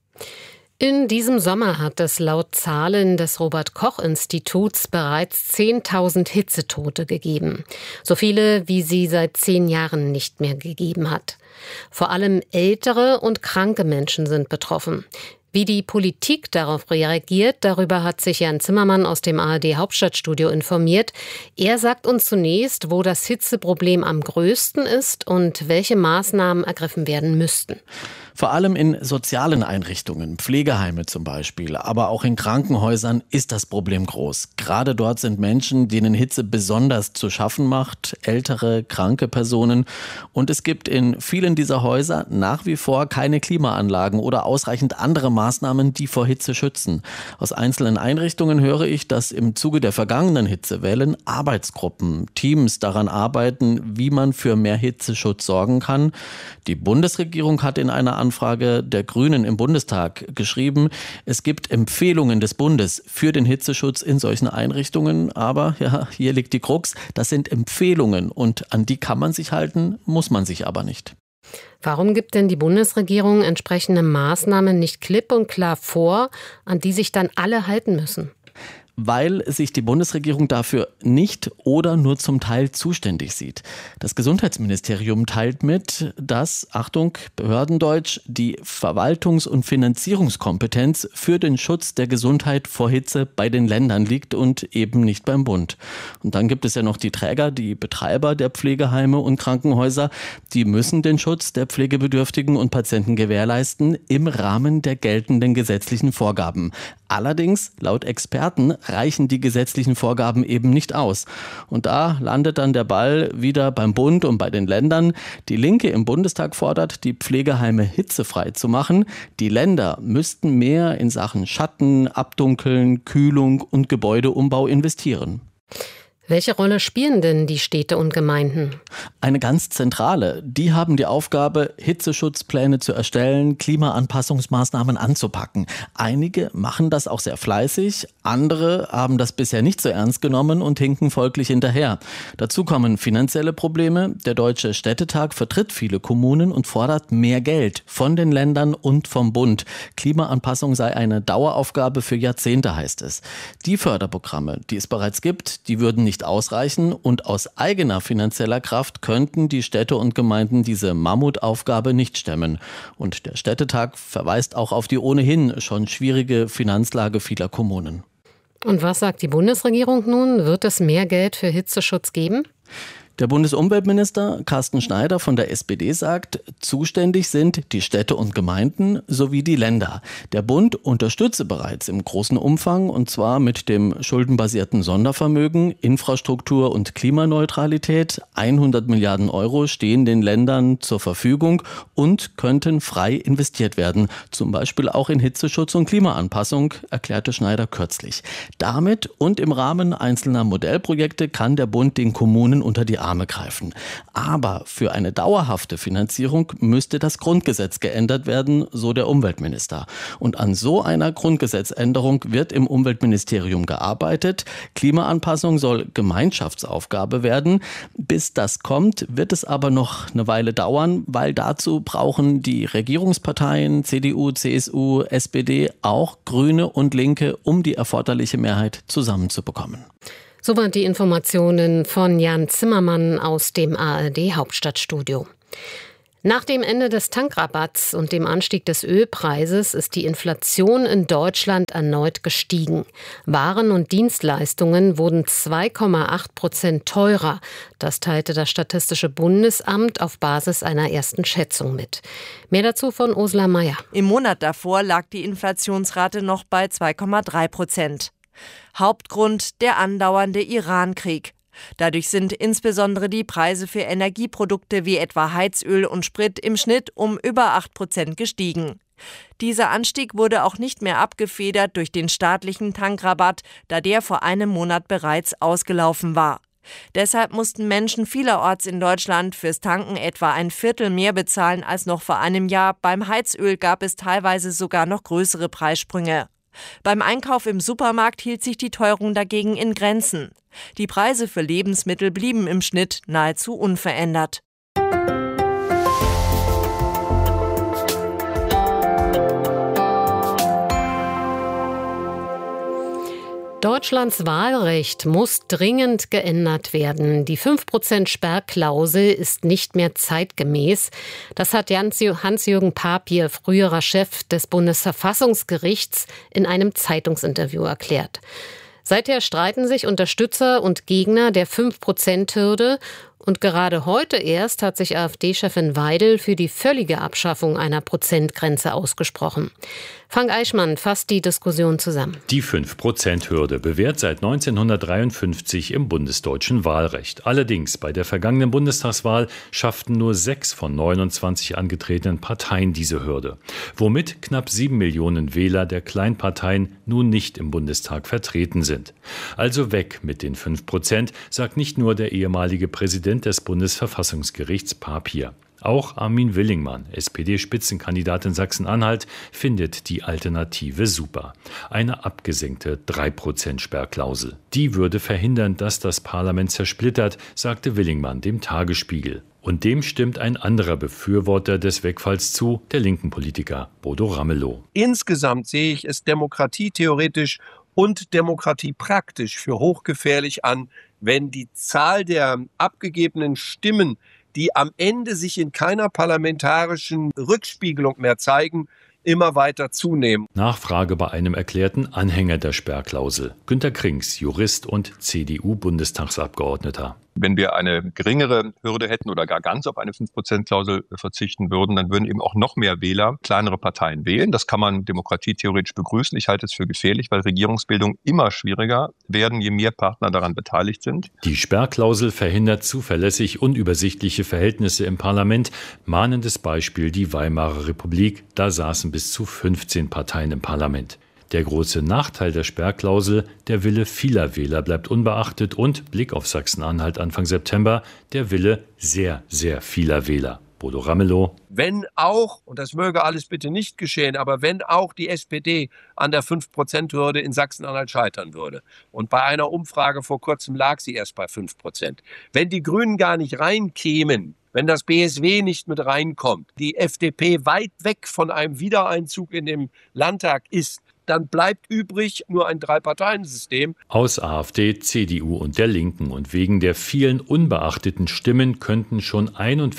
S16: In diesem Sommer hat es laut Zahlen des Robert-Koch-Instituts bereits 10.000 Hitzetote gegeben. So viele, wie sie seit 10 Jahren nicht mehr gegeben hat. Vor allem ältere und kranke Menschen sind betroffen. Wie die Politik darauf reagiert, darüber hat sich Jan Zimmermann aus dem ARD-Hauptstadtstudio informiert. Er sagt uns zunächst, wo das Hitzeproblem am größten ist und welche Maßnahmen ergriffen werden müssten.
S18: Vor allem in sozialen Einrichtungen, Pflegeheime zum Beispiel, aber auch in Krankenhäusern ist das Problem groß. Gerade dort sind Menschen, denen Hitze besonders zu schaffen macht, ältere, kranke Personen. Und es gibt in vielen dieser Häuser nach wie vor keine Klimaanlagen oder ausreichend andere Maßnahmen, die vor Hitze schützen. Aus einzelnen Einrichtungen höre ich, dass im Zuge der vergangenen Hitzewellen Arbeitsgruppen, Teams daran arbeiten, wie man für mehr Hitzeschutz sorgen kann. Die Bundesregierung hat in einer Anfrage der Grünen im Bundestag geschrieben, es gibt Empfehlungen des Bundes für den Hitzeschutz in solchen Einrichtungen, aber ja, hier liegt die Krux, das sind Empfehlungen und an die kann man sich halten, muss man sich aber nicht.
S16: Warum gibt denn die Bundesregierung entsprechende Maßnahmen nicht klipp und klar vor, an die sich dann alle halten müssen?
S18: Weil sich die Bundesregierung dafür nicht oder nur zum Teil zuständig sieht. Das Gesundheitsministerium teilt mit, dass, Achtung, Behördendeutsch, die Verwaltungs- und Finanzierungskompetenz für den Schutz der Gesundheit vor Hitze bei den Ländern liegt und eben nicht beim Bund. Und dann gibt es ja noch die Träger, die Betreiber der Pflegeheime und Krankenhäuser, die müssen den Schutz der Pflegebedürftigen und Patienten gewährleisten im Rahmen der geltenden gesetzlichen Vorgaben. Allerdings, laut Experten, reichen die gesetzlichen Vorgaben eben nicht aus. Und da landet dann der Ball wieder beim Bund und bei den Ländern. Die Linke im Bundestag fordert, die Pflegeheime hitzefrei zu machen. Die Länder müssten mehr in Sachen Schatten, Abdunkeln, Kühlung und Gebäudeumbau investieren.
S16: Welche Rolle spielen denn die Städte und Gemeinden?
S18: Eine ganz zentrale. Die haben die Aufgabe, Hitzeschutzpläne zu erstellen, Klimaanpassungsmaßnahmen anzupacken. Einige machen das auch sehr fleißig, andere haben das bisher nicht so ernst genommen und hinken folglich hinterher. Dazu kommen finanzielle Probleme. Der Deutsche Städtetag vertritt viele Kommunen und fordert mehr Geld von den Ländern und vom Bund. Klimaanpassung sei eine Daueraufgabe für Jahrzehnte, heißt es. Die Förderprogramme, die es bereits gibt, die würden nicht ausreichen und aus eigener finanzieller Kraft könnten die Städte und Gemeinden diese Mammutaufgabe nicht stemmen. Und der Städtetag verweist auch auf die ohnehin schon schwierige Finanzlage vieler Kommunen.
S16: Und was sagt die Bundesregierung nun? Wird es mehr Geld für Hitzeschutz geben?
S18: Der Bundesumweltminister Carsten Schneider von der SPD sagt, zuständig sind die Städte und Gemeinden sowie die Länder. Der Bund unterstütze bereits im großen Umfang und zwar mit dem schuldenbasierten Sondervermögen, Infrastruktur und Klimaneutralität. 100 Milliarden Euro stehen den Ländern zur Verfügung und könnten frei investiert werden. Zum Beispiel auch in Hitzeschutz und Klimaanpassung, erklärte Schneider kürzlich. Damit und im Rahmen einzelner Modellprojekte kann der Bund den Kommunen unter die Arme greifen. Aber für eine dauerhafte Finanzierung müsste das Grundgesetz geändert werden, so der Umweltminister. Und an so einer Grundgesetzänderung wird im Umweltministerium gearbeitet. Klimaanpassung soll Gemeinschaftsaufgabe werden. Bis das kommt, wird es aber noch eine Weile dauern, weil dazu brauchen die Regierungsparteien CDU, CSU, SPD, auch Grüne und Linke, um die erforderliche Mehrheit zusammenzubekommen.
S16: Soweit die Informationen von Jan Zimmermann aus dem ARD-Hauptstadtstudio. Nach dem Ende des Tankrabatts und dem Anstieg des Ölpreises ist die Inflation in Deutschland erneut gestiegen. Waren und Dienstleistungen wurden 2,8% teurer. Das teilte das Statistische Bundesamt auf Basis einer ersten Schätzung mit. Mehr dazu von Ursula Mayer.
S19: Im Monat davor lag die Inflationsrate noch bei 2,3%. Hauptgrund der andauernde Iran-Krieg. Dadurch sind insbesondere die Preise für Energieprodukte wie etwa Heizöl und Sprit im Schnitt um über 8% gestiegen. Dieser Anstieg wurde auch nicht mehr abgefedert durch den staatlichen Tankrabatt, da der vor einem Monat bereits ausgelaufen war. Deshalb mussten Menschen vielerorts in Deutschland fürs Tanken etwa ein Viertel mehr bezahlen als noch vor einem Jahr. Beim Heizöl gab es teilweise sogar noch größere Preissprünge. Beim Einkauf im Supermarkt hielt sich die Teuerung dagegen in Grenzen. Die Preise für Lebensmittel blieben im Schnitt nahezu unverändert.
S16: Deutschlands Wahlrecht muss dringend geändert werden. Die 5%-Sperrklausel ist nicht mehr zeitgemäß. Das hat Hans-Jürgen Papier, früherer Chef des Bundesverfassungsgerichts, in einem Zeitungsinterview erklärt. Seither streiten sich Unterstützer und Gegner der 5%-Hürde. Und gerade heute erst hat sich AfD-Chefin Weidel für die völlige Abschaffung einer Prozentgrenze ausgesprochen. Frank Eichmann fasst die Diskussion zusammen.
S20: Die 5%-Hürde bewährt seit 1953 im bundesdeutschen Wahlrecht. Allerdings bei der vergangenen Bundestagswahl schafften nur 6 von 29 angetretenen Parteien diese Hürde, womit knapp 7 Millionen Wähler der Kleinparteien nun nicht im Bundestag vertreten sind. Also weg mit den 5%, sagt nicht nur der ehemalige Präsident des Bundesverfassungsgerichts Papier. Auch Armin Willingmann, SPD-Spitzenkandidat in Sachsen-Anhalt, findet die Alternative super. Eine abgesenkte 3%-Sperrklausel. Die würde verhindern, dass das Parlament zersplittert, sagte Willingmann dem Tagesspiegel. Und dem stimmt ein anderer Befürworter des Wegfalls zu, der linken Politiker Bodo Ramelow.
S21: Insgesamt sehe ich es demokratietheoretisch und demokratiepraktisch für hochgefährlich an, wenn die Zahl der abgegebenen Stimmen, die am Ende sich in keiner parlamentarischen Rückspiegelung mehr zeigen, immer weiter zunehmen.
S20: Nachfrage bei einem erklärten Anhänger der Sperrklausel. Günter Krings, Jurist und CDU-Bundestagsabgeordneter.
S22: Wenn wir eine geringere Hürde hätten oder gar ganz auf eine 5%-Klausel verzichten würden, dann würden eben auch noch mehr Wähler kleinere Parteien wählen. Das kann man demokratietheoretisch begrüßen. Ich halte es für gefährlich, weil Regierungsbildung immer schwieriger werden, je mehr Partner daran beteiligt sind.
S20: Die Sperrklausel verhindert zuverlässig unübersichtliche Verhältnisse im Parlament. Mahnendes Beispiel die Weimarer Republik. Da saßen bis zu 15 Parteien im Parlament. Der große Nachteil der Sperrklausel, der Wille vieler Wähler bleibt unbeachtet und, Blick auf Sachsen-Anhalt Anfang September, der Wille sehr, sehr vieler Wähler. Bodo Ramelow.
S21: Wenn auch, und das möge alles bitte nicht geschehen, aber wenn auch die SPD an der 5%-Hürde in Sachsen-Anhalt scheitern würde, und bei einer Umfrage vor kurzem lag sie erst bei 5%, wenn die Grünen gar nicht reinkämen, wenn das BSW nicht mit reinkommt, die FDP weit weg von einem Wiedereinzug in den Landtag ist, dann bleibt übrig nur ein Drei-Parteien-System.
S20: Aus AfD, CDU und der Linken. Und wegen der vielen unbeachteten Stimmen könnten schon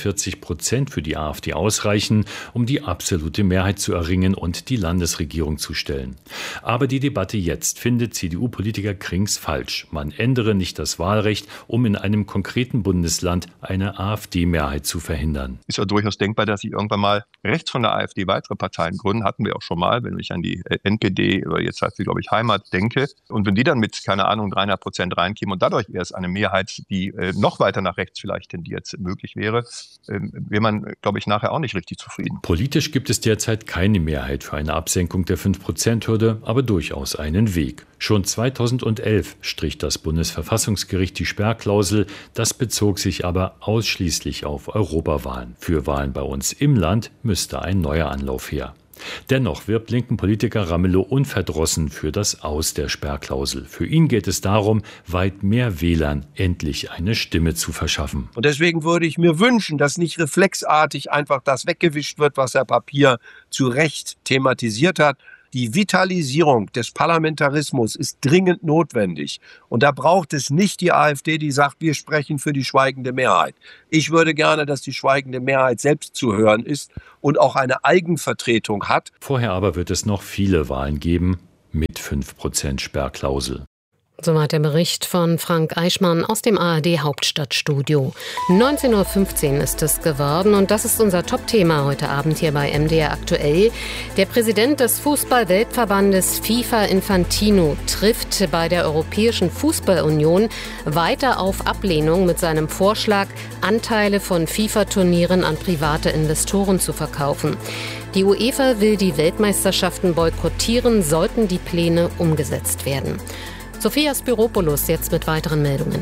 S20: 41% für die AfD ausreichen, um die absolute Mehrheit zu erringen und die Landesregierung zu stellen. Aber die Debatte jetzt findet CDU-Politiker Krings falsch. Man ändere nicht das Wahlrecht, um in einem konkreten Bundesland eine AfD-Mehrheit zu verhindern.
S22: Ist ja durchaus denkbar, dass sich irgendwann mal rechts von der AfD weitere Parteien gründen. Hatten wir auch schon mal, wenn ich an die NPD SPD, jetzt heißt sie, glaube ich, Heimat, denke. Und wenn die dann mit, keine Ahnung, 300% reinkämen und dadurch erst eine Mehrheit, die noch weiter nach rechts vielleicht tendiert, möglich wäre, wäre man, glaube ich, nachher auch nicht richtig zufrieden.
S20: Politisch gibt es derzeit keine Mehrheit für eine Absenkung der 5%-Hürde, aber durchaus einen Weg. Schon 2011 strich das Bundesverfassungsgericht die Sperrklausel. Das bezog sich aber ausschließlich auf Europawahlen. Für Wahlen bei uns im Land müsste ein neuer Anlauf her. Dennoch wirbt linken Politiker Ramelow unverdrossen für das Aus der Sperrklausel. Für ihn geht es darum, weit mehr Wählern endlich eine Stimme zu verschaffen.
S21: Und deswegen würde ich mir wünschen, dass nicht reflexartig einfach das weggewischt wird, was Herr Papier zu Recht thematisiert hat. Die Vitalisierung des Parlamentarismus ist dringend notwendig. Und da braucht es nicht die AfD, die sagt, wir sprechen für die schweigende Mehrheit. Ich würde gerne, dass die schweigende Mehrheit selbst zu hören ist und auch eine Eigenvertretung hat.
S20: Vorher aber wird es noch viele Wahlen geben mit 5% Sperrklausel.
S16: Soweit der Bericht von Frank Eichmann aus dem ARD-Hauptstadtstudio. 19.15 Uhr ist es geworden und das ist unser Top-Thema heute Abend hier bei MDR aktuell. Der Präsident des Fußball-Weltverbandes FIFA Infantino trifft bei der Europäischen Fußballunion weiter auf Ablehnung mit seinem Vorschlag, Anteile von FIFA-Turnieren an private Investoren zu verkaufen. Die UEFA will die Weltmeisterschaften boykottieren, sollten die Pläne umgesetzt werden. Sophia Spiropoulos jetzt mit weiteren Meldungen.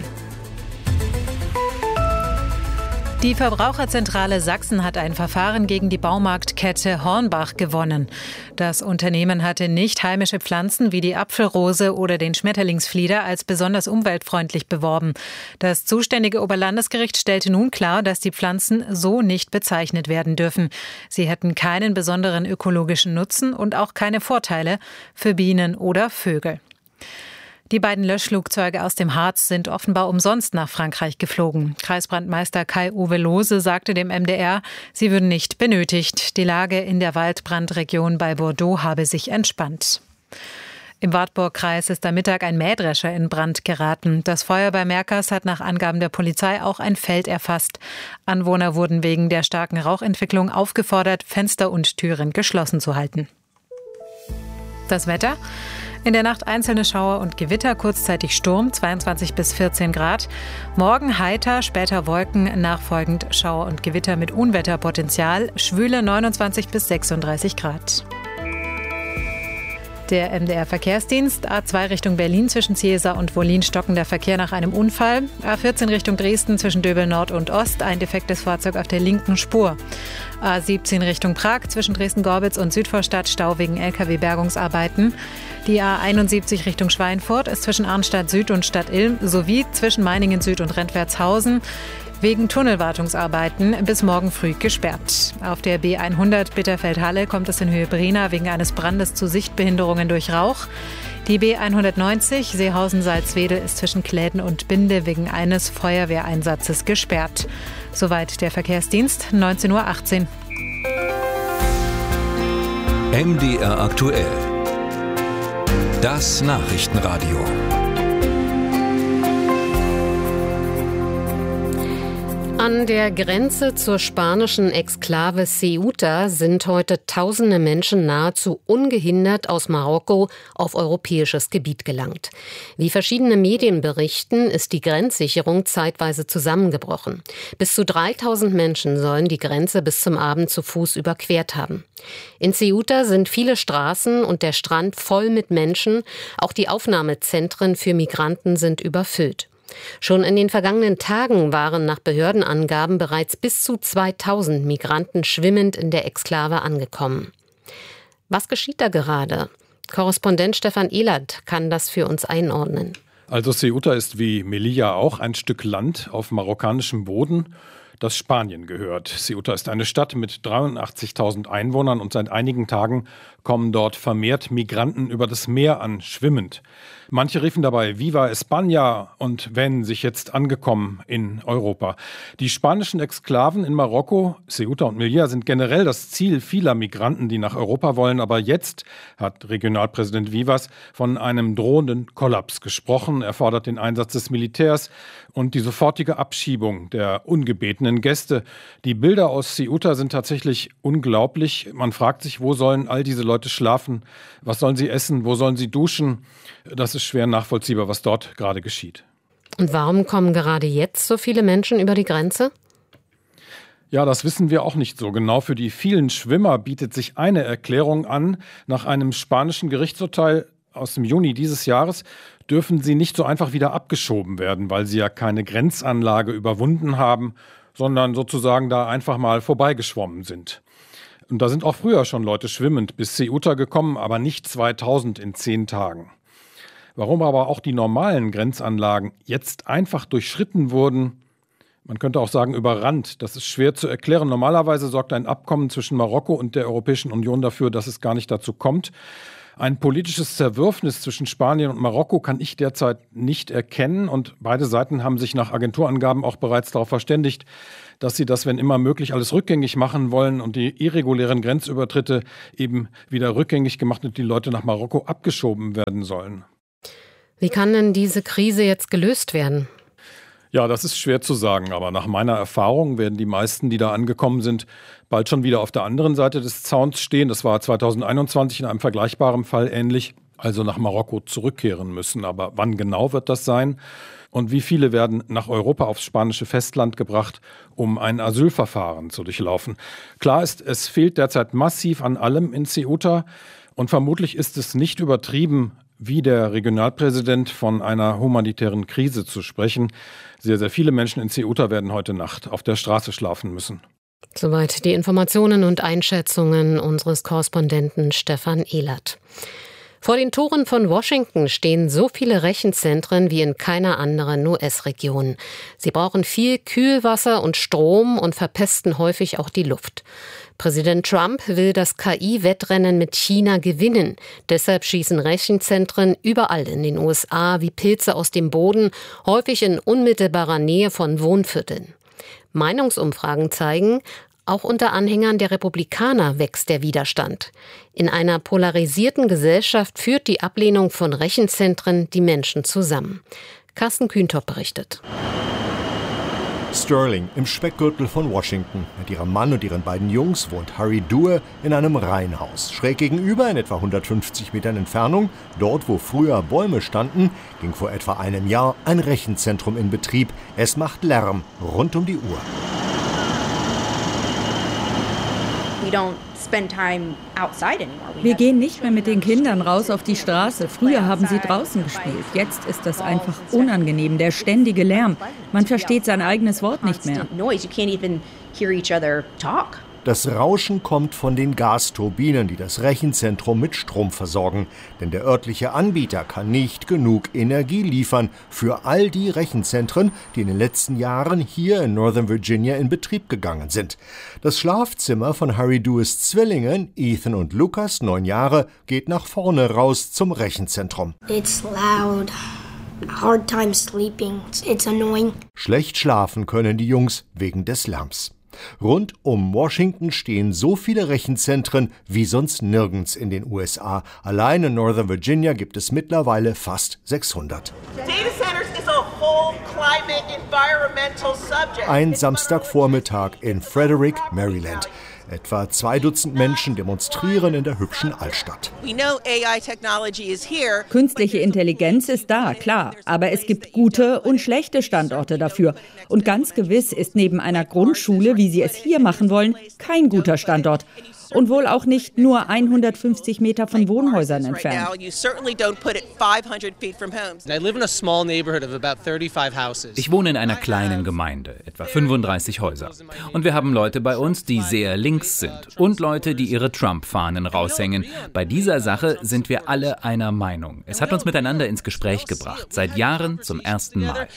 S1: Die Verbraucherzentrale Sachsen hat ein Verfahren gegen die Baumarktkette Hornbach gewonnen. Das Unternehmen hatte nicht heimische Pflanzen wie die Apfelrose oder den Schmetterlingsflieder als besonders umweltfreundlich beworben. Das zuständige Oberlandesgericht stellte nun klar, dass die Pflanzen so nicht bezeichnet werden dürfen. Sie hätten keinen besonderen ökologischen Nutzen und auch keine Vorteile für Bienen oder Vögel. Die beiden Löschflugzeuge aus dem Harz sind offenbar umsonst nach Frankreich geflogen. Kreisbrandmeister Kai-Uwe Lohse sagte dem MDR, sie würden nicht benötigt. Die Lage in der Waldbrandregion bei Bordeaux habe sich entspannt. Im Wartburgkreis ist am Mittag ein Mähdrescher in Brand geraten. Das Feuer bei Merkers hat nach Angaben der Polizei auch ein Feld erfasst. Anwohner wurden wegen der starken Rauchentwicklung aufgefordert, Fenster und Türen geschlossen zu halten. Das Wetter? In der Nacht einzelne Schauer und Gewitter, kurzzeitig Sturm, 22 bis 14 Grad. Morgen heiter, später Wolken, nachfolgend Schauer und Gewitter mit Unwetterpotenzial, schwüle 29 bis 36 Grad. Der MDR-Verkehrsdienst, A2 Richtung Berlin zwischen Ziesar und Wollin stockender Verkehr nach einem Unfall. A14 Richtung Dresden zwischen Döbel Nord und Ost, ein defektes Fahrzeug auf der linken Spur. A17 Richtung Prag zwischen Dresden-Gorbitz und Südvorstadt, Stau wegen LKW-Bergungsarbeiten. Die A71 Richtung Schweinfurt ist zwischen Arnstadt Süd und Stadt Ilm sowie zwischen Meiningen Süd und Rentwertshausen wegen Tunnelwartungsarbeiten bis morgen früh gesperrt. Auf der B100 Bitterfeld-Halle kommt es in Höhe Brena wegen eines Brandes zu Sichtbehinderungen durch Rauch. Die B190 Seehausen-Salzwedel ist zwischen Kläden und Binde wegen eines Feuerwehreinsatzes gesperrt. Soweit der Verkehrsdienst, 19.18 Uhr.
S2: MDR aktuell. Das Nachrichtenradio.
S16: An der Grenze zur spanischen Exklave Ceuta sind heute tausende Menschen nahezu ungehindert aus Marokko auf europäisches Gebiet gelangt. Wie verschiedene Medien berichten, ist die Grenzsicherung zeitweise zusammengebrochen. Bis zu 3000 Menschen sollen die Grenze bis zum Abend zu Fuß überquert haben. In Ceuta sind viele Straßen und der Strand voll mit Menschen. Auch die Aufnahmezentren für Migranten sind überfüllt. Schon in den vergangenen Tagen waren nach Behördenangaben bereits bis zu 2000 Migranten schwimmend in der Exklave angekommen. Was geschieht da gerade? Korrespondent Stefan Ehlert kann das für uns einordnen.
S4: Also Ceuta ist wie Melilla auch ein Stück Land auf marokkanischem Boden, das Spanien gehört. Ceuta ist eine Stadt mit 83.000 Einwohnern und seit einigen Tagen kommen dort vermehrt Migranten über das Meer an, schwimmend. Manche riefen dabei Viva España und wähnen sich jetzt angekommen in Europa. Die spanischen Exklaven in Marokko, Ceuta und Melilla, sind generell das Ziel vieler Migranten, die nach Europa wollen. Aber jetzt hat Regionalpräsident Vivas von einem drohenden Kollaps gesprochen. Er fordert den Einsatz des Militärs und die sofortige Abschiebung der ungebetenen Gäste. Die Bilder aus Ceuta sind tatsächlich unglaublich. Man fragt sich, wo sollen all diese Leute Leute schlafen? Was sollen sie essen? Wo sollen sie duschen? Das ist schwer nachvollziehbar, was dort gerade geschieht.
S16: Und warum kommen gerade jetzt so viele Menschen über die Grenze?
S4: Ja, das wissen wir auch nicht so genau. Für die vielen Schwimmer bietet sich eine Erklärung an. Nach einem spanischen Gerichtsurteil aus dem Juni dieses Jahres dürfen sie nicht so einfach wieder abgeschoben werden, weil sie ja keine Grenzanlage überwunden haben, sondern sozusagen da einfach mal vorbeigeschwommen sind. Und da sind auch früher schon Leute schwimmend bis Ceuta gekommen, aber nicht 2000 in 10 Tagen. Warum aber auch die normalen Grenzanlagen jetzt einfach durchschritten wurden, man könnte auch sagen überrannt, das ist schwer zu erklären. Normalerweise sorgt ein Abkommen zwischen Marokko und der Europäischen Union dafür, dass es gar nicht dazu kommt. Ein politisches Zerwürfnis zwischen Spanien und Marokko kann ich derzeit nicht erkennen. Und beide Seiten haben sich nach Agenturangaben auch bereits darauf verständigt, dass sie das, wenn immer möglich, alles rückgängig machen wollen und die irregulären Grenzübertritte eben wieder rückgängig gemacht und die Leute nach Marokko abgeschoben werden sollen.
S16: Wie kann denn diese Krise jetzt gelöst werden?
S4: Ja, das ist schwer zu sagen, aber nach meiner Erfahrung werden die meisten, die da angekommen sind, bald schon wieder auf der anderen Seite des Zauns stehen. Das war 2021 in einem vergleichbaren Fall ähnlich, also nach Marokko zurückkehren müssen. Aber wann genau wird das sein? Und wie viele werden nach Europa aufs spanische Festland gebracht, um ein Asylverfahren zu durchlaufen? Klar ist, es fehlt derzeit massiv an allem in Ceuta und vermutlich ist es nicht übertrieben, wie der Regionalpräsident von einer humanitären Krise zu sprechen. Sehr, sehr viele Menschen in Ceuta werden heute Nacht auf der Straße schlafen müssen.
S16: Soweit die Informationen und Einschätzungen unseres Korrespondenten Stefan Ehlert. Vor den Toren von Washington stehen so viele Rechenzentren wie in keiner anderen US-Region. Sie brauchen viel Kühlwasser und Strom und verpesten häufig auch die Luft. Präsident Trump will das KI-Wettrennen mit China gewinnen. Deshalb schießen Rechenzentren überall in den USA wie Pilze aus dem Boden, häufig in unmittelbarer Nähe von Wohnvierteln. Meinungsumfragen zeigen, auch unter Anhängern der Republikaner wächst der Widerstand. In einer polarisierten Gesellschaft führt die Ablehnung von Rechenzentren die Menschen zusammen. Carsten Kühntop berichtet.
S6: Sterling im Speckgürtel von Washington. Mit ihrem Mann und ihren beiden Jungs wohnt Harry Due in einem Reihenhaus. Schräg gegenüber, in etwa 150 Metern Entfernung, dort wo früher Bäume standen, ging vor etwa einem Jahr ein Rechenzentrum in Betrieb. Es macht Lärm rund um die Uhr.
S7: Wir gehen nicht mehr mit den Kindern raus auf die Straße. Früher haben sie draußen gespielt. Jetzt ist das einfach unangenehm, der ständige Lärm. Man versteht sein eigenes Wort nicht mehr.
S6: Das Rauschen kommt von den Gasturbinen, die das Rechenzentrum mit Strom versorgen. Denn der örtliche Anbieter kann nicht genug Energie liefern für all die Rechenzentren, die in den letzten Jahren hier in Northern Virginia in Betrieb gegangen sind. Das Schlafzimmer von Harry Dues Zwillingen, Ethan und Lucas, 9 Jahre, geht nach vorne raus zum Rechenzentrum.
S23: It's loud. Hard time sleeping. It's annoying.
S6: Schlecht schlafen können die Jungs wegen des Lärms. Rund um Washington stehen so viele Rechenzentren wie sonst nirgends in den USA. Allein in Northern Virginia gibt es mittlerweile fast 600. Ein Samstagvormittag in Frederick, Maryland. Etwa 2 Dutzend Menschen demonstrieren in der hübschen Altstadt.
S7: Künstliche Intelligenz ist da, klar. Aber es gibt gute und schlechte Standorte dafür. Und ganz gewiss ist neben einer Grundschule, wie Sie es hier machen wollen, kein guter Standort. Und wohl auch nicht nur 150 Meter von Wohnhäusern entfernt.
S24: Ich wohne in einer kleinen Gemeinde, etwa 35 Häuser. Und wir haben Leute bei uns, die sehr links sind. Und Leute, die ihre Trump-Fahnen raushängen. Bei dieser Sache sind wir alle einer Meinung. Es hat uns miteinander ins Gespräch gebracht. Seit Jahren zum ersten Mal.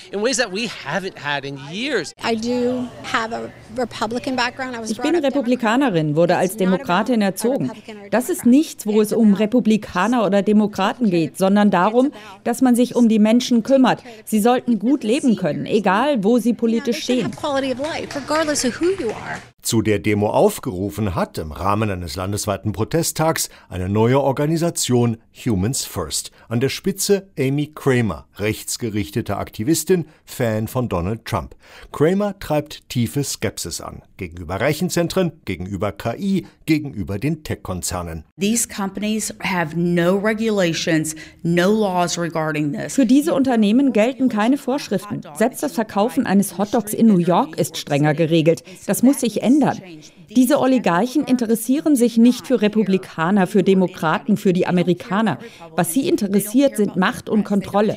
S7: Ich bin Republikanerin, wurde als Demokratin erzogen. Das ist nichts, wo es um Republikaner oder Demokraten geht, sondern darum, dass man sich um die Menschen kümmert. Sie sollten gut leben können, egal wo sie politisch stehen.
S6: Zu der Demo aufgerufen hat im Rahmen eines landesweiten Protesttags eine neue Organisation Humans First. An der Spitze Amy Kramer, rechtsgerichtete Aktivistin, Fan von Donald Trump. Kramer treibt tiefe Skepsis an. Gegenüber Rechenzentren, gegenüber KI, gegenüber den Tech-Konzernen.
S5: These companies have no regulations, no laws regarding this.
S7: Für diese Unternehmen gelten keine Vorschriften. Selbst das Verkaufen eines Hotdogs in New York ist strenger geregelt. Das muss sich ändern. Diese Oligarchen interessieren sich nicht für Republikaner, für Demokraten, für die Amerikaner. Was sie interessiert, sind Macht und Kontrolle.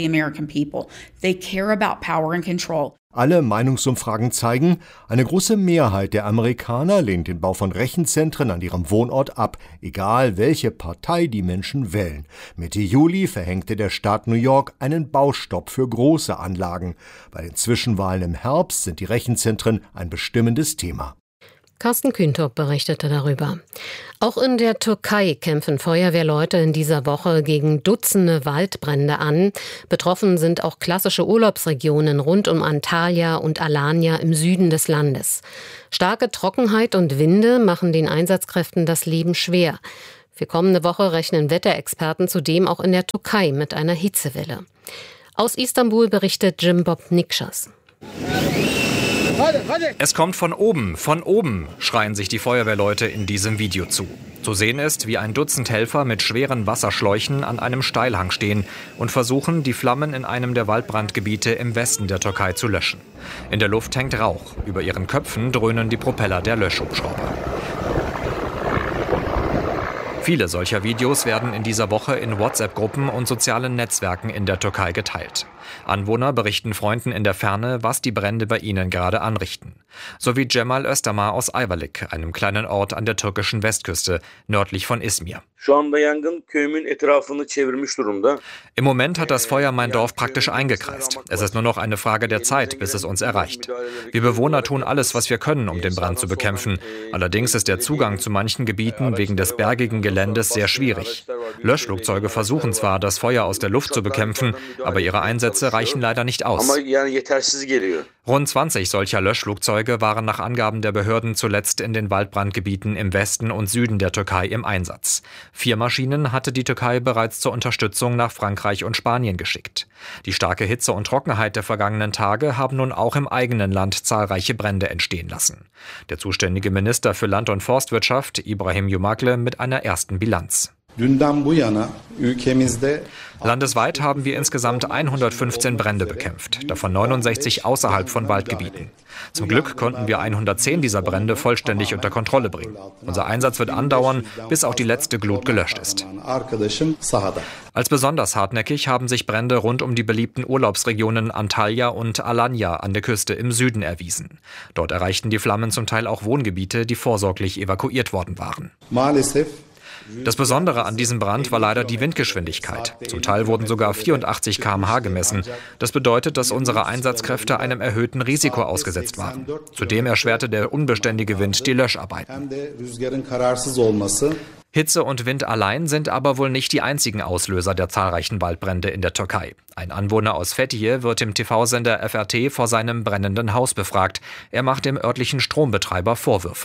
S6: Alle Meinungsumfragen zeigen, eine große Mehrheit der Amerikaner lehnt den Bau von Rechenzentren an ihrem Wohnort ab, egal welche Partei die Menschen wählen. Mitte Juli verhängte der Staat New York einen Baustopp für große Anlagen. Bei den Zwischenwahlen im Herbst sind die Rechenzentren ein bestimmendes Thema.
S16: Carsten Kühntop berichtete darüber. Auch in der Türkei kämpfen Feuerwehrleute in dieser Woche gegen Dutzende Waldbrände an. Betroffen sind auch klassische Urlaubsregionen rund um Antalya und Alanya im Süden des Landes. Starke Trockenheit und Winde machen den Einsatzkräften das Leben schwer. Für kommende Woche rechnen Wetterexperten zudem auch in der Türkei mit einer Hitzewelle. Aus Istanbul berichtet Jim Bob Nikschas.
S8: Es kommt von oben, schreien sich die Feuerwehrleute in diesem Video zu. Zu sehen ist, wie ein Dutzend Helfer mit schweren Wasserschläuchen an einem Steilhang stehen und versuchen, die Flammen in einem der Waldbrandgebiete im Westen der Türkei zu löschen. In der Luft hängt Rauch, über ihren Köpfen dröhnen die Propeller der Löschhubschrauber. Viele solcher Videos werden in dieser Woche in WhatsApp-Gruppen und sozialen Netzwerken in der Türkei geteilt. Anwohner berichten Freunden in der Ferne, was die Brände bei ihnen gerade anrichten. So wie Cemal Özdemir aus Ayvalık, einem kleinen Ort an der türkischen Westküste, nördlich von Izmir. Im Moment hat das Feuer mein Dorf praktisch eingekreist. Es ist nur noch eine Frage der Zeit, bis es uns erreicht. Wir Bewohner tun alles, was wir können, um den Brand zu bekämpfen. Allerdings ist der Zugang zu manchen Gebieten wegen des bergigen Geländes sehr schwierig. Löschflugzeuge versuchen zwar, das Feuer aus der Luft zu bekämpfen, aber ihre Einsätze reichen leider nicht aus. Rund 20 solcher Löschflugzeuge waren nach Angaben der Behörden zuletzt in den Waldbrandgebieten im Westen und Süden der Türkei im Einsatz. 4 Maschinen hatte die Türkei bereits zur Unterstützung nach Frankreich und Spanien geschickt. Die starke Hitze und Trockenheit der vergangenen Tage haben nun auch im eigenen Land zahlreiche Brände entstehen lassen. Der zuständige Minister für Land- und Forstwirtschaft, Ibrahim Yumakle, mit einer ersten Bilanz. Landesweit haben wir insgesamt 115 Brände bekämpft, davon 69 außerhalb von Waldgebieten. Zum Glück konnten wir 110 dieser Brände vollständig unter Kontrolle bringen. Unser Einsatz wird andauern, bis auch die letzte Glut gelöscht ist. Als besonders hartnäckig haben sich Brände rund um die beliebten Urlaubsregionen Antalya und Alanya an der Küste im Süden erwiesen. Dort erreichten die Flammen zum Teil auch Wohngebiete, die vorsorglich evakuiert worden waren. Das Besondere an diesem Brand war leider die Windgeschwindigkeit. Zum Teil wurden sogar 84 km/h gemessen. Das bedeutet, dass unsere Einsatzkräfte einem erhöhten Risiko ausgesetzt waren. Zudem erschwerte der unbeständige Wind die Löscharbeiten. Hitze und Wind allein sind aber wohl nicht die einzigen Auslöser der zahlreichen Waldbrände in der Türkei. Ein Anwohner aus Fethiye wird im TV-Sender FRT vor seinem brennenden Haus befragt. Er macht dem örtlichen Strombetreiber Vorwürfe.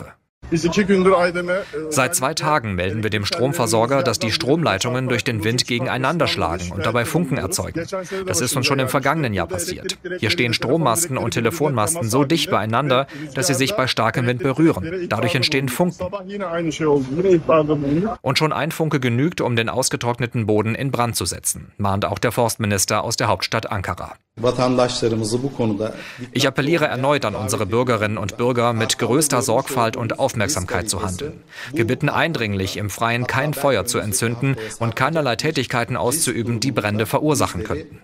S8: Seit 2 Tagen melden wir dem Stromversorger, dass die Stromleitungen durch den Wind gegeneinander schlagen und dabei Funken erzeugen. Das ist uns schon im vergangenen Jahr passiert. Hier stehen Strommasten und Telefonmasten so dicht beieinander, dass sie sich bei starkem Wind berühren. Dadurch entstehen Funken. Und schon ein Funke genügt, um den ausgetrockneten Boden in Brand zu setzen, mahnt auch der Forstminister aus der Hauptstadt Ankara. Ich appelliere erneut an unsere Bürgerinnen und Bürger, mit größter Sorgfalt und Aufmerksamkeit zu handeln. Wir bitten eindringlich, im Freien kein Feuer zu entzünden und keinerlei Tätigkeiten auszuüben, die Brände verursachen könnten.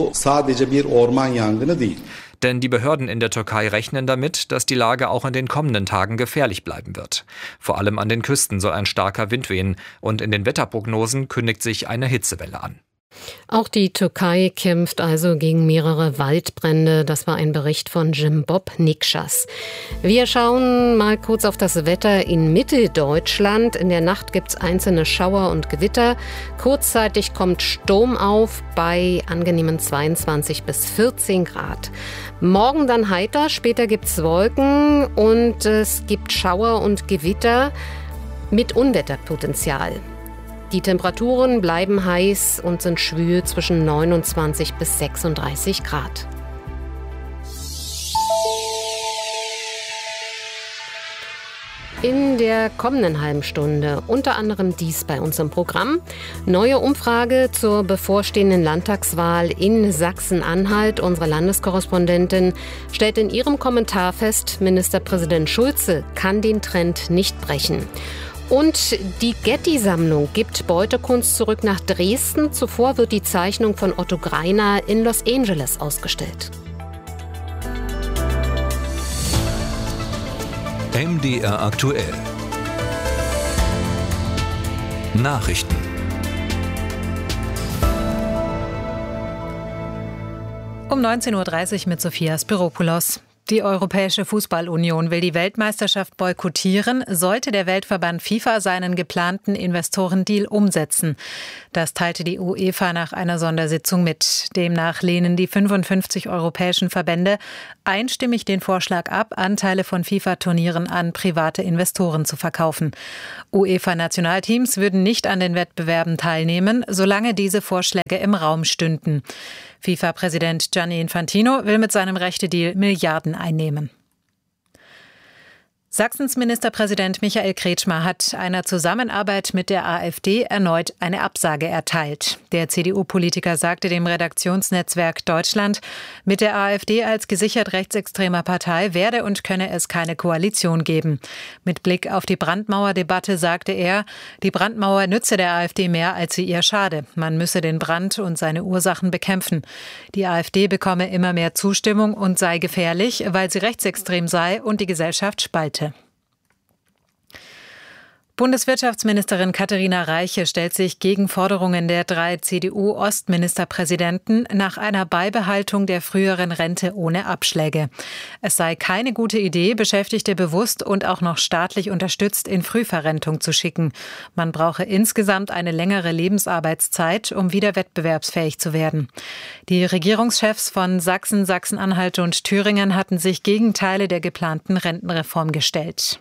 S8: Denn die Behörden in der Türkei rechnen damit, dass die Lage auch in den kommenden Tagen gefährlich bleiben wird. Vor allem an den Küsten soll ein starker Wind wehen und in den Wetterprognosen kündigt sich eine Hitzewelle an.
S16: Auch die Türkei kämpft also gegen mehrere Waldbrände. Das war ein Bericht von Jim Bob Nikschas. Wir schauen mal kurz auf das Wetter in Mitteldeutschland. In der Nacht gibt es einzelne Schauer und Gewitter. Kurzzeitig kommt Sturm auf bei angenehmen 22 bis 14 Grad. Morgen dann heiter, später gibt es Wolken und es gibt Schauer und Gewitter mit Unwetterpotenzial. Die Temperaturen bleiben heiß und sind schwül zwischen 29 bis 36 Grad. In der kommenden halben Stunde unter anderem dies bei uns im Programm. Neue Umfrage zur bevorstehenden Landtagswahl in Sachsen-Anhalt. Unsere Landeskorrespondentin stellt in ihrem Kommentar fest, Ministerpräsident Schulze kann den Trend nicht brechen. Und die Getty-Sammlung gibt Beutekunst zurück nach Dresden. Zuvor wird die Zeichnung von Otto Greiner in Los Angeles ausgestellt.
S2: MDR aktuell. Nachrichten.
S1: Um 19.30 Uhr mit Sophia Spiropoulos. Die Europäische Fußballunion will die Weltmeisterschaft boykottieren, sollte der Weltverband FIFA seinen geplanten Investorendeal umsetzen. Das teilte die UEFA nach einer Sondersitzung mit. Demnach lehnen die 55 europäischen Verbände einstimmig den Vorschlag ab, Anteile von FIFA-Turnieren an private Investoren zu verkaufen. UEFA-Nationalteams würden nicht an den Wettbewerben teilnehmen, solange diese Vorschläge im Raum stünden. FIFA-Präsident Gianni Infantino will mit seinem Rechtedeal Milliarden einnehmen. Sachsens Ministerpräsident Michael Kretschmer hat einer Zusammenarbeit mit der AfD erneut eine Absage erteilt. Der CDU-Politiker sagte dem Redaktionsnetzwerk Deutschland, mit der AfD als gesichert rechtsextremer Partei werde und könne es keine Koalition geben. Mit Blick auf die Brandmauerdebatte sagte er, die Brandmauer nütze der AfD mehr, als sie ihr schade. Man müsse den Brand und seine Ursachen bekämpfen. Die AfD bekomme immer mehr Zustimmung und sei gefährlich, weil sie rechtsextrem sei und die Gesellschaft spalte. Bundeswirtschaftsministerin Katharina Reiche stellt sich gegen Forderungen der 3 CDU-Ostministerpräsidenten nach einer Beibehaltung der früheren Rente ohne Abschläge. Es sei keine gute Idee, Beschäftigte bewusst und auch noch staatlich unterstützt in Frühverrentung zu schicken. Man brauche insgesamt eine längere Lebensarbeitszeit, um wieder wettbewerbsfähig zu werden. Die Regierungschefs von Sachsen, Sachsen-Anhalt und Thüringen hatten sich gegen Teile der geplanten Rentenreform gestellt.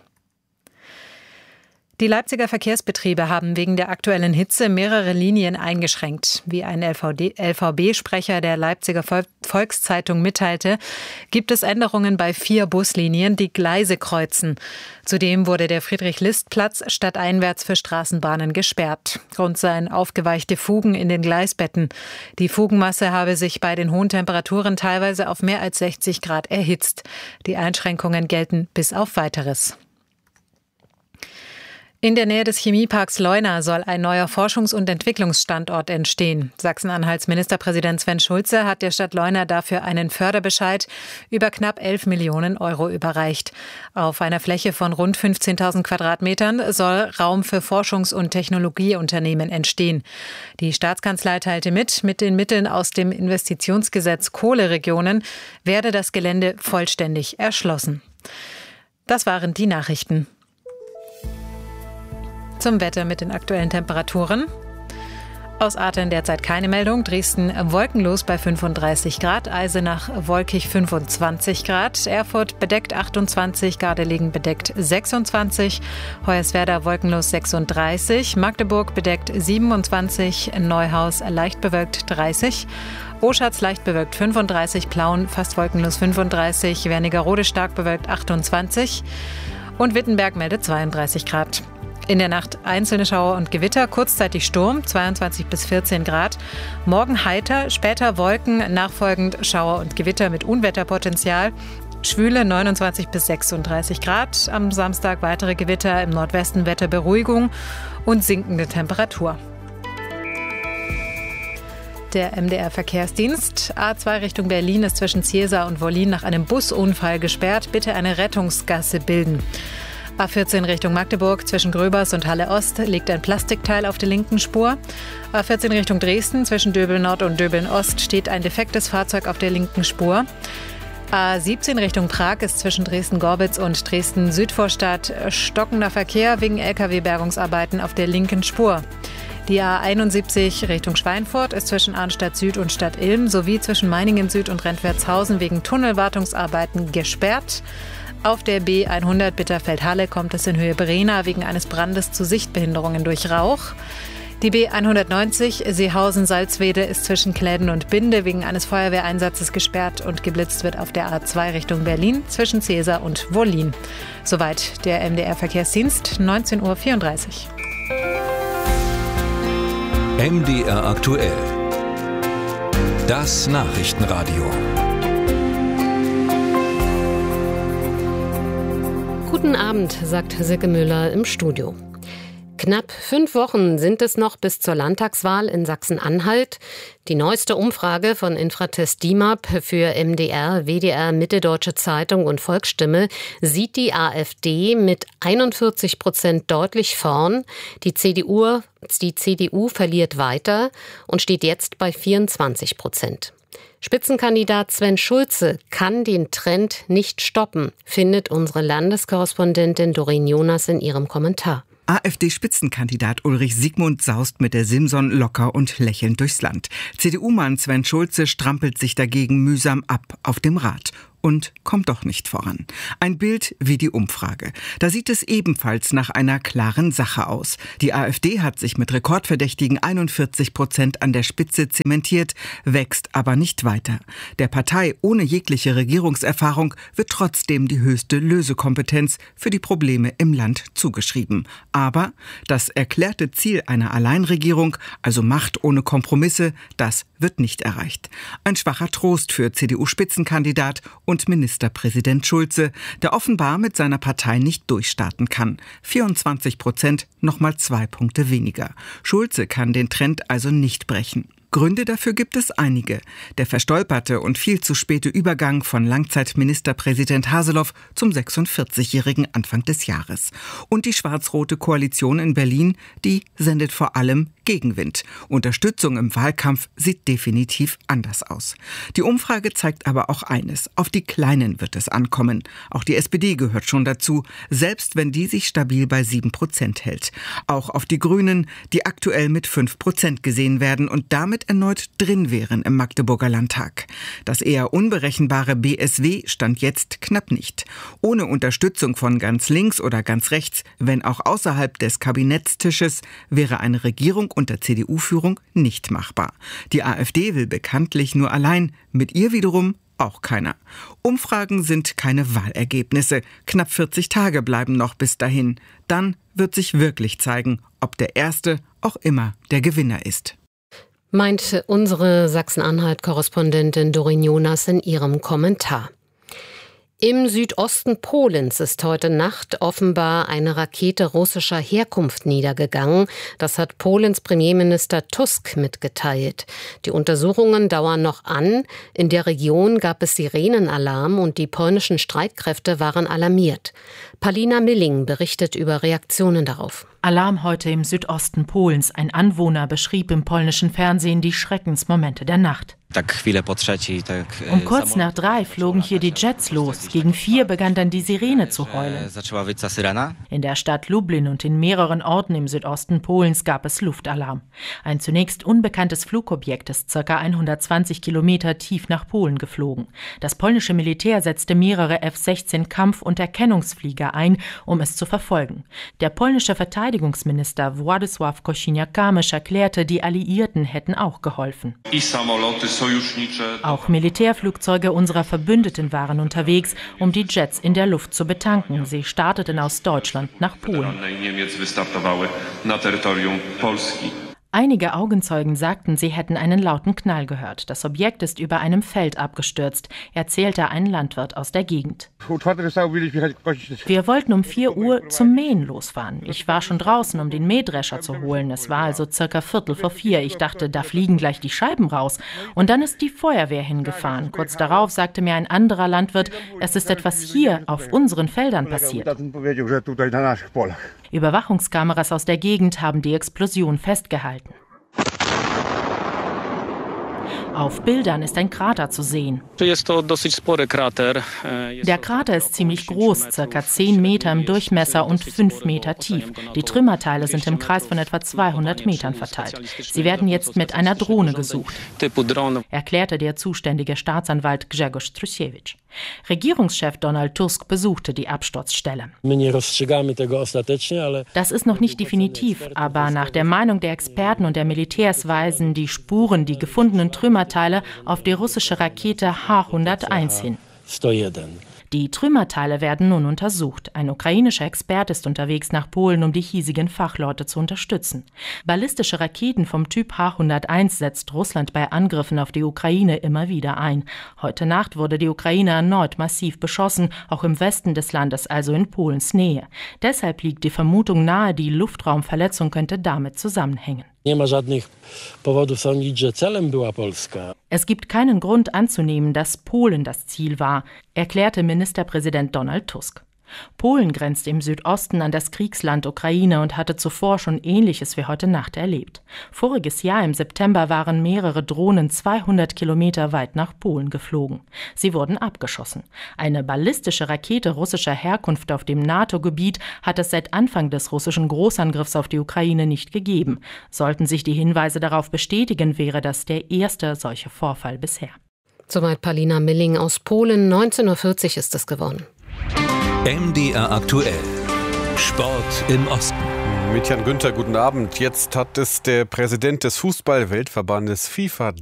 S1: Die Leipziger Verkehrsbetriebe haben wegen der aktuellen Hitze mehrere Linien eingeschränkt. Wie ein LVB-Sprecher der Leipziger Volkszeitung mitteilte, gibt es Änderungen bei 4 Buslinien, die Gleise kreuzen. Zudem wurde der Friedrich-List-Platz stadteinwärts für Straßenbahnen gesperrt. Grund seien aufgeweichte Fugen in den Gleisbetten. Die Fugenmasse habe sich bei den hohen Temperaturen teilweise auf mehr als 60 Grad erhitzt. Die Einschränkungen gelten bis auf Weiteres. In der Nähe des Chemieparks Leuna soll ein neuer Forschungs- und Entwicklungsstandort entstehen. Sachsen-Anhalts Ministerpräsident Sven Schulze hat der Stadt Leuna dafür einen Förderbescheid über knapp 11 Millionen Euro überreicht. Auf einer Fläche von rund 15.000 Quadratmetern soll Raum für Forschungs- und Technologieunternehmen entstehen. Die Staatskanzlei teilte mit den Mitteln aus dem Investitionsgesetz Kohleregionen werde das Gelände vollständig erschlossen. Das waren die Nachrichten. Zum Wetter mit den aktuellen Temperaturen. Aus Aatern derzeit keine Meldung. Dresden wolkenlos bei 35 Grad. Eisenach wolkig 25 Grad. Erfurt bedeckt 28. Gardelegen bedeckt 26. Hoyerswerda wolkenlos 36. Magdeburg bedeckt 27. Neuhaus leicht bewölkt 30. Oschatz leicht bewölkt 35. Plauen fast wolkenlos 35. Wernigerode stark bewölkt 28. Und Wittenberg meldet 32 Grad. In der Nacht einzelne Schauer und Gewitter, kurzzeitig Sturm, 22 bis 14 Grad. Morgen heiter, später Wolken, nachfolgend Schauer und Gewitter mit Unwetterpotenzial. Schwüle 29 bis 36 Grad. Am Samstag weitere Gewitter, im Nordwesten Wetterberuhigung und sinkende Temperatur. Der MDR-Verkehrsdienst. A2 Richtung Berlin ist zwischen Ziersar und Wollin nach einem Busunfall gesperrt. Bitte eine Rettungsgasse bilden. A14 Richtung Magdeburg zwischen Gröbers und Halle Ost liegt ein Plastikteil auf der linken Spur. A14 Richtung Dresden zwischen Döbeln Nord und Döbeln Ost steht ein defektes Fahrzeug auf der linken Spur. A17 Richtung Prag ist zwischen Dresden-Gorbitz und Dresden-Südvorstadt stockender Verkehr wegen Lkw-Bergungsarbeiten auf der linken Spur. Die A71 Richtung Schweinfurt ist zwischen Arnstadt Süd und Stadt Ilm sowie zwischen Meiningen Süd und Rentwertshausen wegen Tunnelwartungsarbeiten gesperrt. Auf der B100 Bitterfeld-Halle kommt es in Höhe Brena wegen eines Brandes zu Sichtbehinderungen durch Rauch. Die B190 Seehausen-Salzwede ist zwischen Kläden und Binde wegen eines Feuerwehreinsatzes gesperrt und geblitzt wird auf der A2 Richtung Berlin zwischen Cäsar und Wollin. Soweit der MDR-Verkehrsdienst, 19:34 Uhr.
S2: MDR aktuell. Das Nachrichtenradio.
S16: Guten Abend, sagt Silke Müller im Studio. Knapp 5 Wochen sind es noch bis zur Landtagswahl in Sachsen-Anhalt. Die neueste Umfrage von Infratest DIMAP für MDR, WDR, Mitteldeutsche Zeitung und Volksstimme sieht die AfD mit 41% deutlich vorn. Die CDU verliert weiter und steht jetzt bei 24%. Spitzenkandidat Sven Schulze kann den Trend nicht stoppen, findet unsere Landeskorrespondentin Doreen Jonas in ihrem Kommentar.
S9: AfD-Spitzenkandidat Ulrich Siegmund saust mit der Simson locker und lächelnd durchs Land. CDU-Mann Sven Schulze strampelt sich dagegen mühsam ab auf dem Rad und kommt doch nicht voran. Ein Bild wie die Umfrage. Da sieht es ebenfalls nach einer klaren Sache aus. Die AfD hat sich mit rekordverdächtigen 41% an der Spitze zementiert, wächst aber nicht weiter. Der Partei ohne jegliche Regierungserfahrung wird trotzdem die höchste Lösekompetenz für die Probleme im Land zugeschrieben. Aber das erklärte Ziel einer Alleinregierung, also Macht ohne Kompromisse, das wird nicht erreicht. Ein schwacher Trost für CDU-Spitzenkandidat und Ministerpräsident Schulze, der offenbar mit seiner Partei nicht durchstarten kann. 24%, nochmal 2 Punkte weniger. Schulze kann den Trend also nicht brechen. Gründe dafür gibt es einige. Der verstolperte und viel zu späte Übergang von Langzeitministerpräsident Haseloff zum 46-jährigen Anfang des Jahres. Und die schwarz-rote Koalition in Berlin, die sendet vor allem Gegenwind. Unterstützung im Wahlkampf sieht definitiv anders aus. Die Umfrage zeigt aber auch eines: Auf die Kleinen wird es ankommen. Auch die SPD gehört schon dazu, selbst wenn die sich stabil bei 7% hält. Auch auf die Grünen, die aktuell mit 5% gesehen werden und damit erneut drin wären im Magdeburger Landtag. Das eher unberechenbare BSW stand jetzt knapp nicht. Ohne Unterstützung von ganz links oder ganz rechts, wenn auch außerhalb des Kabinettstisches, wäre eine Regierung unter CDU-Führung nicht machbar. Die AfD will bekanntlich nur allein, mit ihr wiederum auch keiner. Umfragen sind keine Wahlergebnisse. Knapp 40 Tage bleiben noch bis dahin. Dann wird sich wirklich zeigen, ob der Erste auch immer der Gewinner ist.
S16: Meint unsere Sachsen-Anhalt-Korrespondentin Doreen Jonas in ihrem Kommentar. Im Südosten Polens ist heute Nacht offenbar eine Rakete russischer Herkunft niedergegangen. Das hat Polens Premierminister Tusk mitgeteilt. Die Untersuchungen dauern noch an. In der Region gab es Sirenenalarm und die polnischen Streitkräfte waren alarmiert. Palina Milling berichtet über Reaktionen darauf.
S12: Alarm heute im Südosten Polens. Ein Anwohner beschrieb im polnischen Fernsehen die Schreckensmomente der Nacht. Um kurz nach 3 flogen hier die Jets los. Gegen 4 begann dann die Sirene zu heulen. In der Stadt Lublin und in mehreren Orten im Südosten Polens gab es Luftalarm. Ein zunächst unbekanntes Flugobjekt ist ca. 120 Kilometer tief nach Polen geflogen. Das polnische Militär setzte mehrere F-16 Kampf- und Erkennungsflieger ein, um es zu verfolgen. Der polnische Verteidigungsminister Władysław Kosiniak-Kamysz erklärte, die Alliierten hätten auch geholfen. Auch Militärflugzeuge unserer Verbündeten waren unterwegs, um die Jets in der Luft zu betanken. Sie starteten aus Deutschland nach Polen. Einige Augenzeugen sagten, sie hätten einen lauten Knall gehört. Das Objekt ist über einem Feld abgestürzt, erzählte ein Landwirt aus der Gegend. Wir wollten um 4 Uhr zum Mähen losfahren. Ich war schon draußen, um den Mähdrescher zu holen. Es war also circa 3:45. Ich dachte, da fliegen gleich die Scheiben raus. Und dann ist die Feuerwehr hingefahren. Kurz darauf sagte mir ein anderer Landwirt, es ist etwas hier auf unseren Feldern passiert. Überwachungskameras aus der Gegend haben die Explosion festgehalten. Auf Bildern ist ein Krater zu sehen. Der Krater ist ziemlich groß, ca. 10 Meter im Durchmesser und 5 Meter tief. Die Trümmerteile sind im Kreis von etwa 200 Metern verteilt. Sie werden jetzt mit einer Drohne gesucht, erklärte der zuständige Staatsanwalt Grzegorz Strusiewicz. Regierungschef Donald Tusk besuchte die Absturzstelle. Das ist noch nicht definitiv, aber nach der Meinung der Experten und der Militärs weisen die Spuren, die gefundenen Trümmerteile, auf die russische Rakete H-101 hin. Die Trümmerteile werden nun untersucht. Ein ukrainischer Experte ist unterwegs nach Polen, um die hiesigen Fachleute zu unterstützen. Ballistische Raketen vom Typ H-101 setzt Russland bei Angriffen auf die Ukraine immer wieder ein. Heute Nacht wurde die Ukraine erneut massiv beschossen, auch im Westen des Landes, also in Polens Nähe. Deshalb liegt die Vermutung nahe, die Luftraumverletzung könnte damit zusammenhängen. Es gibt keinen Grund anzunehmen, dass Polen das Ziel war, erklärte Ministerpräsident Donald Tusk. Polen grenzt im Südosten an das Kriegsland Ukraine und hatte zuvor schon Ähnliches wie heute Nacht erlebt. Voriges Jahr im September waren mehrere Drohnen 200 Kilometer weit nach Polen geflogen. Sie wurden abgeschossen. Eine ballistische Rakete russischer Herkunft auf dem NATO-Gebiet hat es seit Anfang des russischen Großangriffs auf die Ukraine nicht gegeben. Sollten sich die Hinweise darauf bestätigen, wäre das der erste solche Vorfall bisher.
S16: Soweit Paulina Milling aus Polen. 19:40 Uhr ist es geworden.
S2: MDR aktuell. Sport im Osten.
S10: Mit Jan Günther, guten Abend. Jetzt hat es der Präsident des Fußball-Weltverbandes FIFA